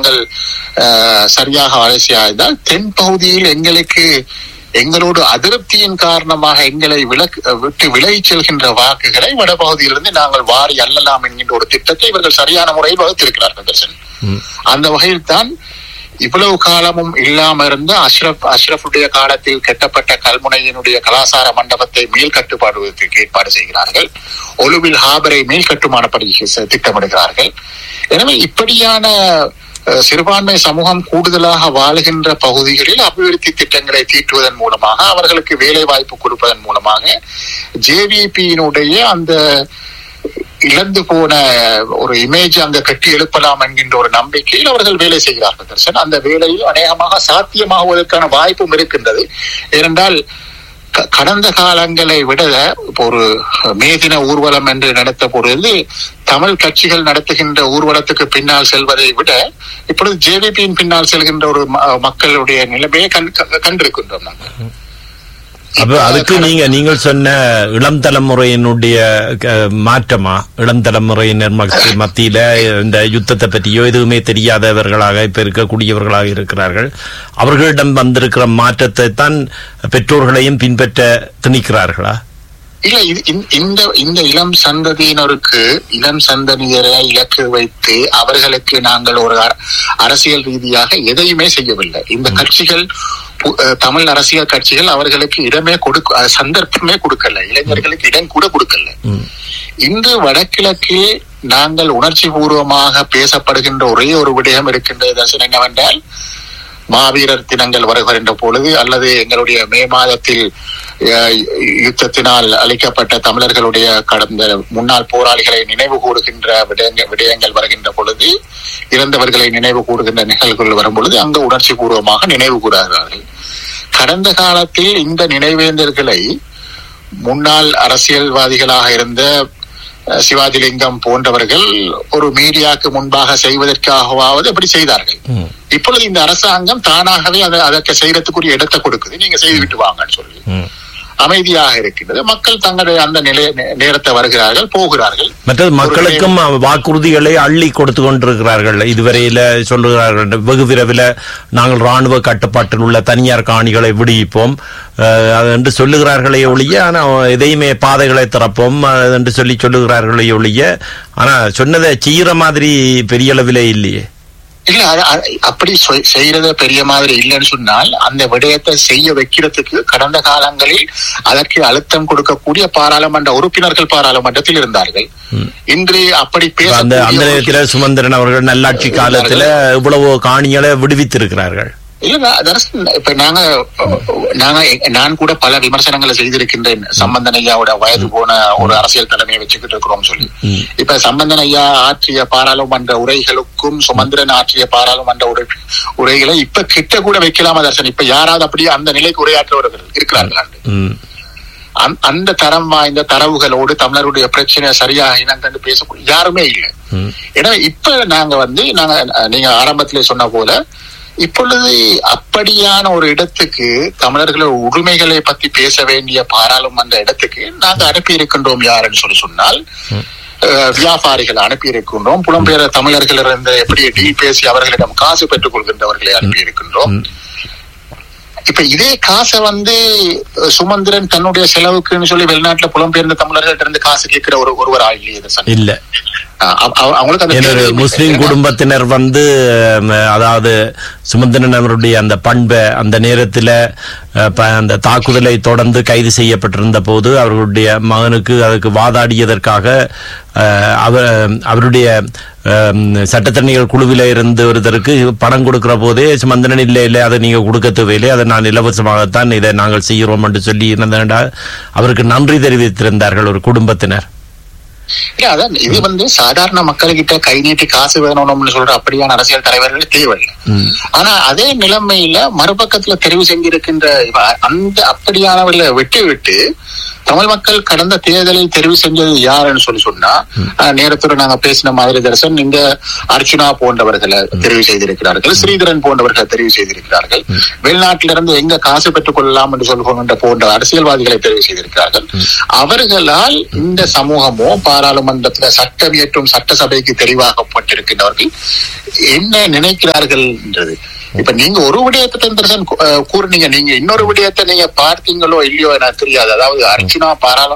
நாங்கள் சரியாக ஆலோசியால் தென் பகுதியில் எங்களோடு அதிருப்தியின் காரணமாக எங்களை விட்டு விலகிச் செல்கின்ற வாக்குகளை வடபகுதியிலிருந்து நாங்கள் வாரி அள்ளலாம் என்கின்ற ஒரு திட்டத்தை இவர்கள் சரியான முறையில் வகுத்திருக்கிறார்கள் தர்சன். அந்த வகையில் தான் இவ்வளவு காலமும் இல்லாம இருந்த அஷ்ரஃபுடைய காலத்தில் கட்டப்பட்ட கல்முனையினுடைய கலாசார மண்டபத்தை மேல் கட்டுப்பாடுவதற்கு ஏற்பாடு செய்கிறார்கள். ஒலுவில் ஹாபரை மேல் கட்டுமானப்படி திட்டமிடுகிறார்கள். எனவே இப்படியான சிறுபான்மை சமூகம் கூடுதலாக வாழுகின்ற பகுதிகளில் அபிவிருத்தி திட்டங்களை தீட்டுவதன் மூலமாக அவர்களுக்கு வேலை வாய்ப்பு கொடுப்பதன் மூலமாக ஜேவிபியினுடைய அந்த இழந்து போன ஒரு இமேஜ் அங்க கட்டி எழுப்பலாம் என்கின்ற ஒரு நம்பிக்கையில் அவர்கள் வேலை செய்கிறார்கள் தர்சன். அந்த வேலையில் அநேகமாக சாத்தியமாகுவதற்கான வாய்ப்பும் இருக்கின்றது. ஏனென்றால் கடந்த காலங்களை விட ஒரு மே தின ஊர்வலம் என்று நடத்த பொழுது தமிழ் கட்சிகள் நடத்துகின்ற ஊர்வலத்துக்கு பின்னால் செல்வதை விட இப்பொழுது ஜேவிபியின் பின்னால் செல்கின்ற ஒரு மக்களுடைய நிலைமையை கண்டிருக்கின்றோம் நாங்கள். அப்ப அதுக்கு நீங்கள் சொன்ன இளம் தலைமுறையினுடைய மாற்றமா? இளம் தலைமுறையினர் மத்தியில இந்த யுத்தத்தை பற்றியோ எதுவுமே தெரியாதவர்களாக இப்ப இருக்கக்கூடியவர்களாக இருக்கிறார்கள். அவர்களிடம் வந்திருக்கிற மாற்றத்தை தான் பெற்றோர்களையும் பின்பற்ற திணிக்கிறார்களா? இல்ல, இந்த இளம் சந்ததியினரை இலக்கு வைத்து அவர்களுக்கு நாங்கள் ஒரு அரசியல் ரீதியாக எதையுமே செய்யவில்லை. இந்த கட்சிகள், தமிழ் அரசியல் கட்சிகள் அவர்களுக்கு இடமே சந்தர்ப்பமே கொடுக்கல, இளைஞர்களுக்கு இடம் கூட கொடுக்கல. இன்று வடகிழக்கில் நாங்கள் உணர்ச்சி பூர்வமாக பேசப்படுகின்ற ஒரே ஒரு விடயம் இருக்கின்றது என்னவென்றால், மாவீரர் தினங்கள் வருகின்ற பொழுது அல்லது எங்களுடைய மே மாதத்தில் யுத்தத்தினால் அளிக்கப்பட்ட தமிழர்களுடைய கடந்த முன்னாள் போராளிகளை நினைவு கூறுகின்ற விடயங்கள் வருகின்ற பொழுது, இறந்தவர்களை நினைவு கூறுகின்ற நிகழ்வுகள் வரும் பொழுது அங்கு உணர்ச்சி பூர்வமாக நினைவு கூறுகிறார்கள். கடந்த காலத்தில் இந்த நினைவேந்தல்களை முன்னாள் அரசியல்வாதிகளாக இருந்த சிவாஜிலிங்கம் போன்றவர்கள் ஒரு மீடியாவுக்கு முன்பாக செய்வதற்காகவாவது அப்படி செய்தார்கள். இப்பொழுது இந்த அரசாங்கம் தானாகவே அதற்கு செய்யறதுக்குரிய இடத்தை கொடுக்குது. நீங்க செய்துவிட்டு வாங்கன்னு சொல்லி அமைதியாக இருக்கின்றது. மக்கள் தங்களுடைய அந்த நேரத்தை வருகிறார்கள், போகிறார்கள். மற்றது மக்களுக்கும் வாக்குறுதிகளை அள்ளி கொடுத்து கொண்டிருக்கிறார்கள். இதுவரையில சொல்லுகிறார்கள், வெகு விரைவில் நாங்கள் ராணுவ கட்டுப்பாட்டில் உள்ள தனியார் காணிகளை விடுவிப்போம் என்று சொல்லுகிறார்களே ஒழிய, ஆனா எதையுமே பாதைகளை திறப்போம் என்று சொல்லுகிறார்களே ஒழிய, ஆனா சொன்னதை செய்யற மாதிரி பெரிய அளவில் இல்லையே. இல்ல, அப்படி செய்யறது பெரிய மாதிரி இல்லைன்னு சொன்னால் அந்த விடயத்தை செய்ய வைக்கிறதுக்கு கடந்த காலங்களில் அதற்கு அழுத்தம் கொடுக்கக்கூடிய பாராளுமன்ற உறுப்பினர்கள் பாராளுமன்றத்தில் இருந்தார்கள். இன்று அப்படி அந்த நேரத்தில் சுமந்திரன் அவர்கள் நல்லாட்சி காலத்துல இவ்வளவு காணிகளை விடுவித்திருக்கிறார்கள். இல்ல, இப்ப நான் கூட பல விமர்சனங்களை செய்திருக்கின்றேன். சம்பந்தன் ஐயாவோட வயது போன ஒரு அரசியல் தலைமையை வச்சுக்கிட்டு இருக்கிறோம் சொல்லி. இப்ப சம்பந்தன் ஐயா ஆற்றிய பாராளுமன்ற உரைகளுக்கும் சுமந்திரன் ஆற்றிய பாராளுமன்ற உரைகளை இப்ப கிட்ட கூட வைக்கலாமா தர்சன்? இப்ப யாராவது அப்படியே அந்த நிலைக்கு உரையாற்றுவர்கள் இருக்கிறார்கள்? அந்த தரம் வாய்ந்த தரவுகளோடு தமிழருடைய பிரச்சனை சரியாக இனங்கண்டு பேசக்கூடிய யாருமே இல்லை. ஏன்னா இப்ப நீங்க ஆரம்பத்திலே சொன்ன போல இப்பொழுது அப்படியான ஒரு இடத்துக்கு தமிழர்களோட உரிமைகளை பத்தி பேச வேண்டிய பாராளுமன்ற இடத்துக்கு நாங்க அனுப்பி இருக்கின்றோம். யாருன்னு சொன்னால் வியாபாரிகள் அனுப்பி இருக்கின்றோம். புலம்பெயர் தமிழர்களிடம் எப்படி டீல் பேசி அவர்களிடம் காசு பெற்றுக் கொள்கின்றவர்களை அனுப்பி இருக்கின்றோம். இப்ப இதே காசை சுமந்திரன் தன்னுடைய செலவுக்குன்னு சொல்லி வெளிநாட்டுல புலம்பெயர்ந்த தமிழர்கள்ட்ட இருந்து காசு கேட்கிற ஒருவர் இல்லையே இல்ல. அவங்களுக்கு முஸ்லிம் குடும்பத்தினர் அதாவது சுமந்திரன் அவருடைய அந்த பண்பை அந்த நேரத்துல அந்த தாக்குதலை தொடர்ந்து கைது செய்யப்பட்டிருந்த போது அவர்களுடைய மகனுக்கு அதுக்கு வாதாடியதற்காக அவருடைய சட்டத்தரணிகள் குழுவில இருந்து ஒருத்தருக்கு பணம் கொடுக்கிற போதே சுமந்திரன் இல்லை அதை நீங்க கொடுக்க தேவையில்லை, அதை நான் இலவசமாகத்தான் இதை நாங்கள் செய்கிறோம் என்று சொல்லி இருந்தேன். அவருக்கு நன்றி தெரிவித்திருந்தார்கள் ஒரு குடும்பத்தினர். இல்ல, அதான் இது சாதாரண மக்கள்கிட்ட கை நீட்டி காசு வேணும்னு சொல்ற அப்படியான அரசியல் தலைவர்கள் தேவையில்லை. ஆனா அதே நிலைமையில மறுபக்கத்துல தெரிவு செஞ்சிருக்கின்ற அந்த அப்படியானவர்களை விட்டு தமிழ் மக்கள் கடந்த தேர்தலில் தெரிவு செஞ்சது யாருன்னு சொன்னா நேரத்தோடு நாங்க பேசின மாதிரி தர்சன் இந்த அர்ச்சுனா போன்றவர்களை தெரிவு செய்திருக்கிறார்கள், ஸ்ரீதரன் போன்றவர்களை தெரிவு செய்திருக்கிறார்கள், வெளிநாட்டிலிருந்து எங்க காசு பெற்றுக் கொள்ளலாம் என்று சொல்கின்ற போன்ற அரசியல்வாதிகளை தெரிவு செய்திருக்கிறார்கள். அவர்களால் இந்த சமூகமோ பாராளுமன்றத்தில் சட்டம் இயற்றும் சட்டசபைக்கு தெரிவாகப்பட்டிருக்கின்றவர்கள் என்ன நினைக்கிறார்கள் என்றது. இப்ப நீங்க ஒரு விடயத்தை தந்திரசன் கூறுனீங்க, நீங்க இன்னொரு விடயத்தை நீங்க பார்த்தீங்களோ இல்லையோ எனக்கு தெரியாது. அதாவது அர்ச்சுனா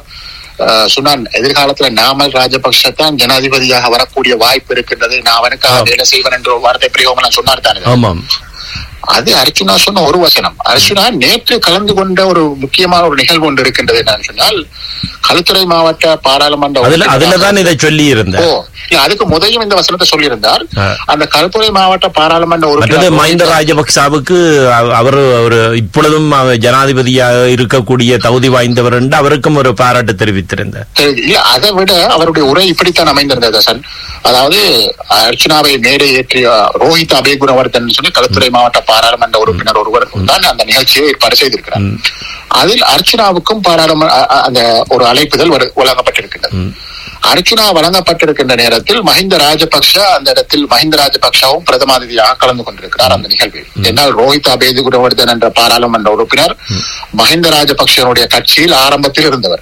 சொன்னான் எதிர்காலத்துல நாமல் ராஜபக்ஷ தான் ஜனாதிபதியாக வரக்கூடிய வாய்ப்பு இருக்கின்றது, நான் அவனுக்காக வேலை செய்வேன் என்ற வார்த்தை பிரயோகம் சொன்னார் தானே. அது அர்ச்சுனா சொன்ன ஒரு வசனம். அர்ச்சுனா நேற்று கலந்து கொண்ட ஒரு முக்கியமான ஒரு நிகழ்வு ஒன்று இருக்கின்றது என்னன்னு சொன்னால், களுத்துறை மாவட்ட பாராளுமன்ற அதுலதான் இதை சொல்லி இருந்தேன். அதுக்கு முதலையும் இந்த வசனத்தை சொல்லியிருந்தார். அந்த களுத்துறை மாவட்ட பாராளுமன்ற உறுப்பினர் மஹிந்த ராஜபக்சாவுக்கு அவர் ஒரு இப்பொழுதும் ஜனாதிபதியாக இருக்கக்கூடிய தகுதி வாய்ந்தவர் என்று அவருக்கும் ஒரு பாராட்டு தெரிவித்திருந்தார். இல்ல, அதை விட அவருடைய உரை இப்படித்தான் அமைந்திருந்தது சன். அதாவது அர்ச்சுனாவை மேடை ஏற்றிய ரோஹித் அபேகுணவர்தன் சொல்லி களுத்துறை மாவட்ட பாராளுமன்ற உறுப்பினர் ஒருவர் தான் அந்த நிகழ்ச்சியை ஏற்பாடு செய்திருக்கிறார். அதில் அர்ச்சுனாவுக்கும் அந்த ஒரு அழைப்புதல் வழங்கப்பட்டிருக்கின்றது. அர்ச்சுனா வழங்கப்பட்டிருக்கின்ற நேரத்தில் மஹிந்த ராஜபக்ஷ அந்த இடத்தில் மஹிந்த ராஜபக்ஷவும் பிரதம அதிதியாக கலந்து கொண்டிருக்கிறார் அந்த நிகழ்வில். என்னால் ரோஹித் அபேகுணவர்தன் என்ற பாராளுமன்ற உறுப்பினர் மஹிந்த ராஜபக்ஷனுடைய கட்சியில் ஆரம்பத்தில் இருந்தவர்.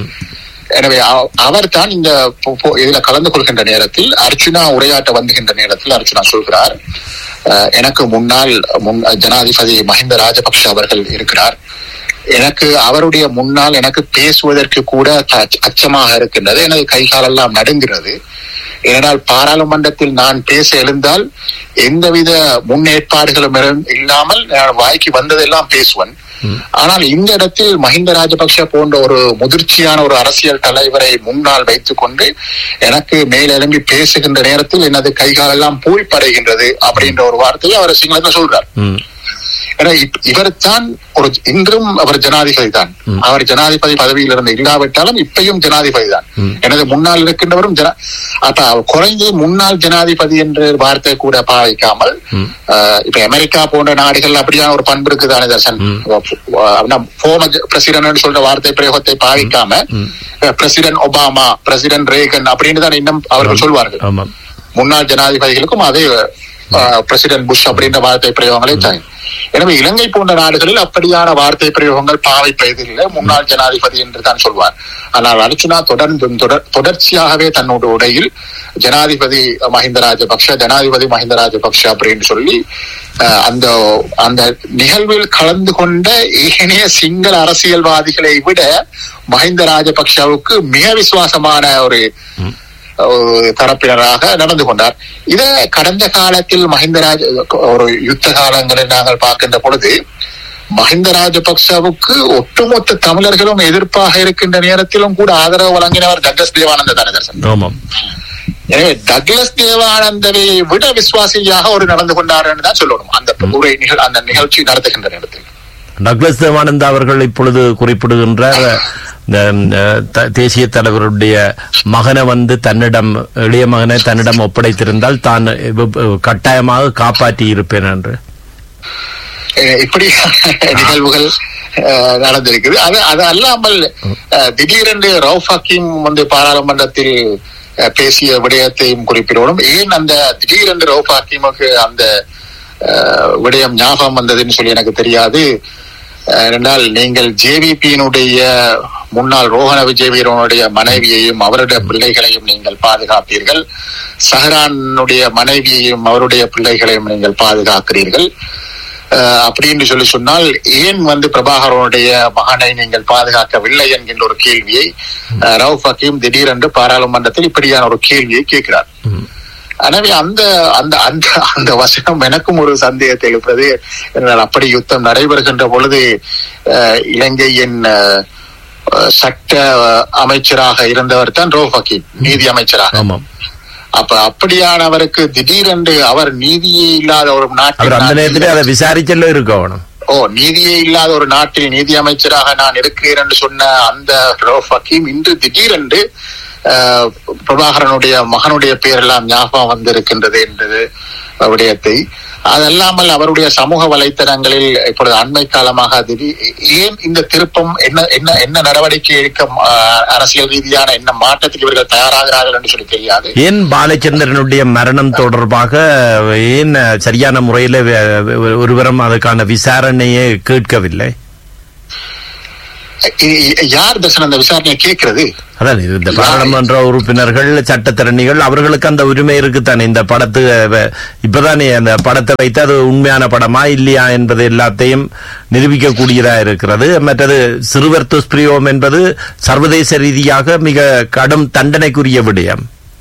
எனவே அவர் தான் இந்த இதுல கலந்து கொள்கின்ற நேரத்தில் அர்ச்சுனா உரையாற்ற வந்துகின்ற நேரத்தில் அர்ச்சுனா சொல்கிறார், எனக்கு முன்னாள் ஜனாதிபதி மஹிந்த ராஜபக்ஷ அவர்கள் இருக்கிறார், எனக்கு அவருடைய முன்னால் எனக்கு பேசுவதற்கு கூட அச்சமாக இருக்கின்றது, எனது கைகாலெல்லாம் நடுங்கிறது. ஏனால் பாராளுமன்றத்தில் நான் பேச எழுந்தால் எந்தவித முன்னேற்பாடுகளும் இல்லாமல் வாய்க்கு வந்ததெல்லாம் பேசுவேன். ஆனால் இந்த இடத்தில் மஹிந்த ராஜபக்ஷ போன்ற ஒரு முதிர்ச்சியான ஒரு அரசியல் தலைவரை முன்னால் வைத்துக் கொண்டு எனக்கு மேலெழும்பி பேசுகின்ற நேரத்தில் எனது கைகாலெல்லாம் பூழ்படைகின்றது அப்படின்ற ஒரு வார்த்தையை அவர் சிங்களத்தில் சொல்றார். ஏன்னா இவர் தான் ஒரு இன்றும் அவர் ஜனாதிபதி தான். அவர் ஜனாதிபதி பதவியில் இருந்து இல்லாவிட்டாலும் இப்பயும் ஜனாதிபதி தான். எனது முன்னால் இருக்கின்றவரும் அப்ப குறைந்து முன்னாள் ஜனாதிபதி என்ற வார்த்தை கூட பாவிக்காமல், இப்ப அமெரிக்கா போன்ற நாடுகள் அப்படியான ஒரு பண்பு இருக்குதானே தர்சன், பிரசிடன்ட் சொல்ற வார்த்தை பிரயோகத்தை பாவிக்காம பிரசிடன்ட் ஒபாமா, பிரசிடன்ட் ரேகன் அப்படின்னு தான் இன்னும் அவர்கள் சொல்வார்கள். முன்னாள் ஜனாதிபதிகளுக்கும் அதே பிரசிடன்ட் புஷ் அப்படின்ற வார்த்தை பிரயோகங்களே தான். எனவே இலங்கை போன்ற நாடுகளில் அப்படியான வார்த்தை பிரயோகங்கள் பாவிப்பதில்லை, முன்னாள் ஜனாதிபதி என்று தான் சொல்வார். ஆனால் அர்ச்சுனா தொடர்ச்சியாகவே தன்னோட உடையில் ஜனாதிபதி மஹிந்த ராஜபக்ஷ அப்படின்னு சொல்லி அந்த அந்த நிகழ்வில் கலந்து கொண்ட ஏனைய சிங்கள அரசியல்வாதிகளை விட மஹிந்த ராஜபக்ஷவுக்கு மிக விசுவாசமான ஒரு தரப்பினராக நடந்து கொண்டார். இத கடந்த காலத்தில் ஒரு யுத்த காலங்களில் நாங்கள் பார்க்கின்ற பொழுது மஹிந்த ராஜபக்சவுக்கு ஒட்டுமொத்த தமிழர்களும் எதிர்ப்பாக இருக்கின்ற நேரத்திலும் கூட ஆதரவு வழங்கினவர் டக்ளஸ் தேவானந்த தானதர்சன். எனவே டக்ளஸ் தேவானந்தவை விட விசுவாசியாக ஒரு நடந்து கொண்டார் என்று தான் சொல்லணும் அந்த நிகழ்ச்சி நடத்துகின்ற நேரத்தில். டக்ளஸ் தேவானந்தா அவர்கள் இப்பொழுது குறிப்பிடுகின்ற தேசிய தலைவருடைய மகனை தன்னிடம் இளைய மகனை தன்னிடம் ஒப்படைத்திருந்தால் தான் கட்டாயமாக காப்பாற்றி இருப்பேன் என்று இப்படி நிகழ்வுகள் நடந்திருக்குது. அது அல்லாமல் திடீரென்று ரவுஃப் ஹக்கீம் பாராளுமன்றத்தில் பேசிய விடயத்தையும் குறிப்பிடணும். ஏன் அந்த திடீரென்று ரவுஃப் ஹக்கீமுக்கு அந்த விடயம் ஞாபகம் வந்ததுன்னு சொல்லி எனக்கு தெரியாது. என்றால் நீங்கள் ஜேவிபியினுடைய முன்னாள் ரோஹண விஜயவீரனுடைய மனைவியையும் அவருடைய பிள்ளைகளையும் நீங்கள் பாதுகாப்பீர்கள், சஹரானுடைய மனைவியையும் அவருடைய பிள்ளைகளையும் நீங்கள் பாதுகாக்கிறீர்கள் அப்படின்னு சொன்னால் ஏன் பிரபாகரனுடைய மகனை நீங்கள் பாதுகாக்கவில்லை என்கின்ற ஒரு கேள்வியை ரவுஃப் ஹக்கீம் திடீரென்று பாராளுமன்றத்தில் இப்படியான ஒரு கேள்வியை கேட்கிறார். எனவே அந்த அந்த அந்த அந்த வசனம் எனக்கும் ஒரு சந்தேகத்தை எழுப்புறது. அப்படி யுத்தம் நடைபெறுகின்ற பொழுது இலங்கையின் சட்ட அமைச்சராக இருந்தவர் தான் ரவுஃப் ஹக்கீம், நீதி அமைச்சராக. அப்ப அப்படியானவருக்கு திடீரென்று அவர் நீதியே இல்லாத ஒரு நாட்டில் விசாரிச்சல இருக்கணும். நீதியே இல்லாத ஒரு நாட்டில் நீதி அமைச்சராக நான் இருக்கிறேன் என்று சொன்ன அந்த ரவுஃப் ஹக்கீம் இன்று திடீரென்று பிரபாகரனுடைய மகனுடைய பேரெல்லாம் ஞாபகம் வந்திருக்கின்றது என்றது விடயத்தை. அதல்லாமல் அவருடைய சமூக வலைத்தளங்களில் இப்பொழுது அண்மை காலமாக ஏன் இந்த திருப்பம் என்ன நடவடிக்கை எடுக்க அரசியல் ரீதியான என்ன மாற்றத்தில் இவர்கள் தயாராகிறார்கள் என்று சொல்லி தெரியாது. ஏன் பாலச்சந்திரனுடைய மரணம் தொடர்பாக ஏன் சரியான முறையில் ஒருவரும் அதுக்கான விசாரணையை கேட்கவில்லை? யார் தர்சனம் அந்த விசாரணையை கேட்கிறது? அதான் இந்த பாராளுமன்ற உறுப்பினர்கள், சட்டத்திறனிகள், அவர்களுக்கு அந்த உரிமை இருக்குத்தானே. இந்த படத்து இப்பதானே அந்த படத்தை வைத்து அது உண்மையான படமா இல்லையா என்பது எல்லாத்தையும் நிரூபிக்கக்கூடியதா இருக்கிறது. மற்றது சிறுவர் துஷ்பிரயோகம் என்பது சர்வதேச ரீதியாக மிக கடும் தண்டனைக்குரிய விடயம்.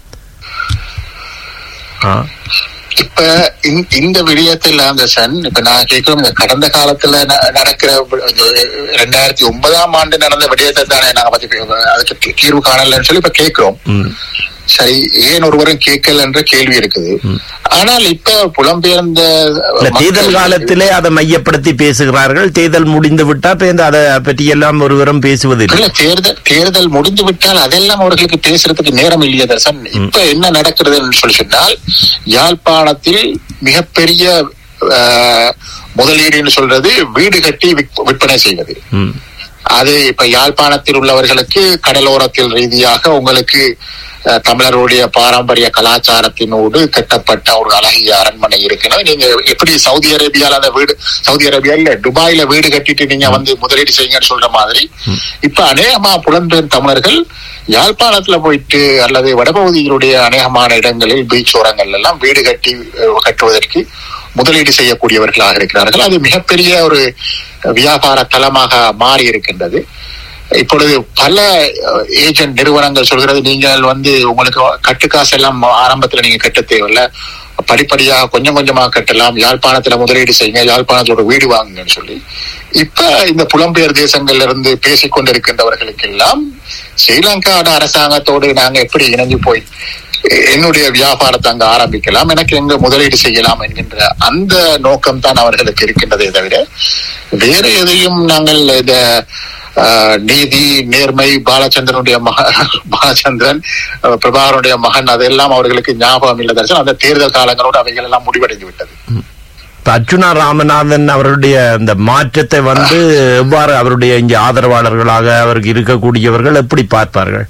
இப்ப இந்த விடயத்தில் இப்ப நான் கேட்கிறோம், கடந்த காலத்துல நடக்கிற 2009ஆம் ஆண்டு நடந்த விடயத்தை தானே நாங்க அதுக்கு தீர்வு காணலன்னு சொல்லி இப்ப கேட்கிறோம். சரி, ஏன் ஒருவரும் கேட்கல என்ற கேள்வி இருக்குது. ஆனால் இப்ப புலம்பெயர்ந்த தேர்தல் காலத்திலே அதை மையப்படுத்தி பேசுகிறார்கள். தேர்தல் முடிந்து விட்டா அதை பற்றி எல்லாம் ஒருவரும் பேசுவதில்லை. தேர்தல் முடிந்து விட்டால் அதெல்லாம் அவர்களுக்கு பேசுறதுக்கு நேரம் இல்லையா தர்சன்? இப்ப என்ன நடக்கிறதுன்னு சொல்லி சொன்னால், யாழ்ப்பாணத்தில் மிகப்பெரிய முதலீடுன்னு சொல்றது வீடு கட்டி விற்பனை செய்வது. அது இப்ப யாழ்ப்பாணத்தில் உள்ளவர்களுக்கு கடலோரத்தில் ரீதியாக உங்களுக்கு தமிழருடைய பாரம்பரிய கலாச்சாரத்தினோடு கட்டப்பட்ட ஒரு அழகிய அரண்மனை இருக்குன்னா, நீங்க எப்படி சவுதி அரேபியால அந்த வீடு, சவுதி அரேபியா இல்ல துபாயில வீடு கட்டிட்டு நீங்க முதலீடு செய்யுங்கன்னு சொல்ற மாதிரி இப்ப அநேகமா புலம்பெயர் தமிழர்கள் யாழ்ப்பாணத்துல போயிட்டு அல்லது வடபகுதிகளுடைய அநேகமான இடங்களில் பீச் ஓரங்கள் எல்லாம் வீடு கட்டுவதற்கு முதலீடு செய்யக்கூடியவர்களாக இருக்கிறார்கள். அது மிகப்பெரிய ஒரு வியாபார தளமாக மாறி இருக்கின்றது. இப்பொழுது பல ஏஜென்ட் நிறுவனங்கள் சொல்கிறது, நீங்கள் உங்களுக்கு கட்டுக்காசு எல்லாம் ஆரம்பத்துல நீங்க கட்ட தேவையில்ல, படிப்படியாக கொஞ்சம் கொஞ்சமாக கட்டலாம், யாழ்ப்பாணத்துல முதலீடு செய்யுங்க, யாழ்ப்பாணத்தோட வீடு வாங்குங்கன்னு சொல்லி இப்ப இந்த புலம்பெயர் தேசங்கள்ல இருந்து பேசிக்கொண்டிருக்கின்றவர்களுக்கு எல்லாம் ஸ்ரீலங்கா அரசாங்கத்தோடு நாங்க எப்படி இணைஞ்சு போய் என்னுடைய வியாபாரத்தை அங்க ஆரம்பிக்கலாம், எனக்கு எங்க முதலீடு செய்யலாம் என்கின்ற அந்த நோக்கம் தான் அவர்களுக்கு இருக்கின்றதே தவிர வேற எதையும் நாங்கள் இத நீதி நேர்மை பாலச்சந்திரன் பிரபாகரனுடைய மகன் அதெல்லாம் அவர்களுக்கு ஞாபகம் இல்லை தர்சன். அந்த தேர்தல் காலங்களோடு அவைகள் எல்லாம் முடிவடைந்து விட்டது. அர்ச்சுனா ராமநாதன் அவருடைய அந்த மாற்றத்தை எவ்வாறு அவருடைய இங்கே ஆதரவாளர்களாக அவருக்கு இருக்கக்கூடியவர்கள் எப்படி பார்ப்பார்கள்?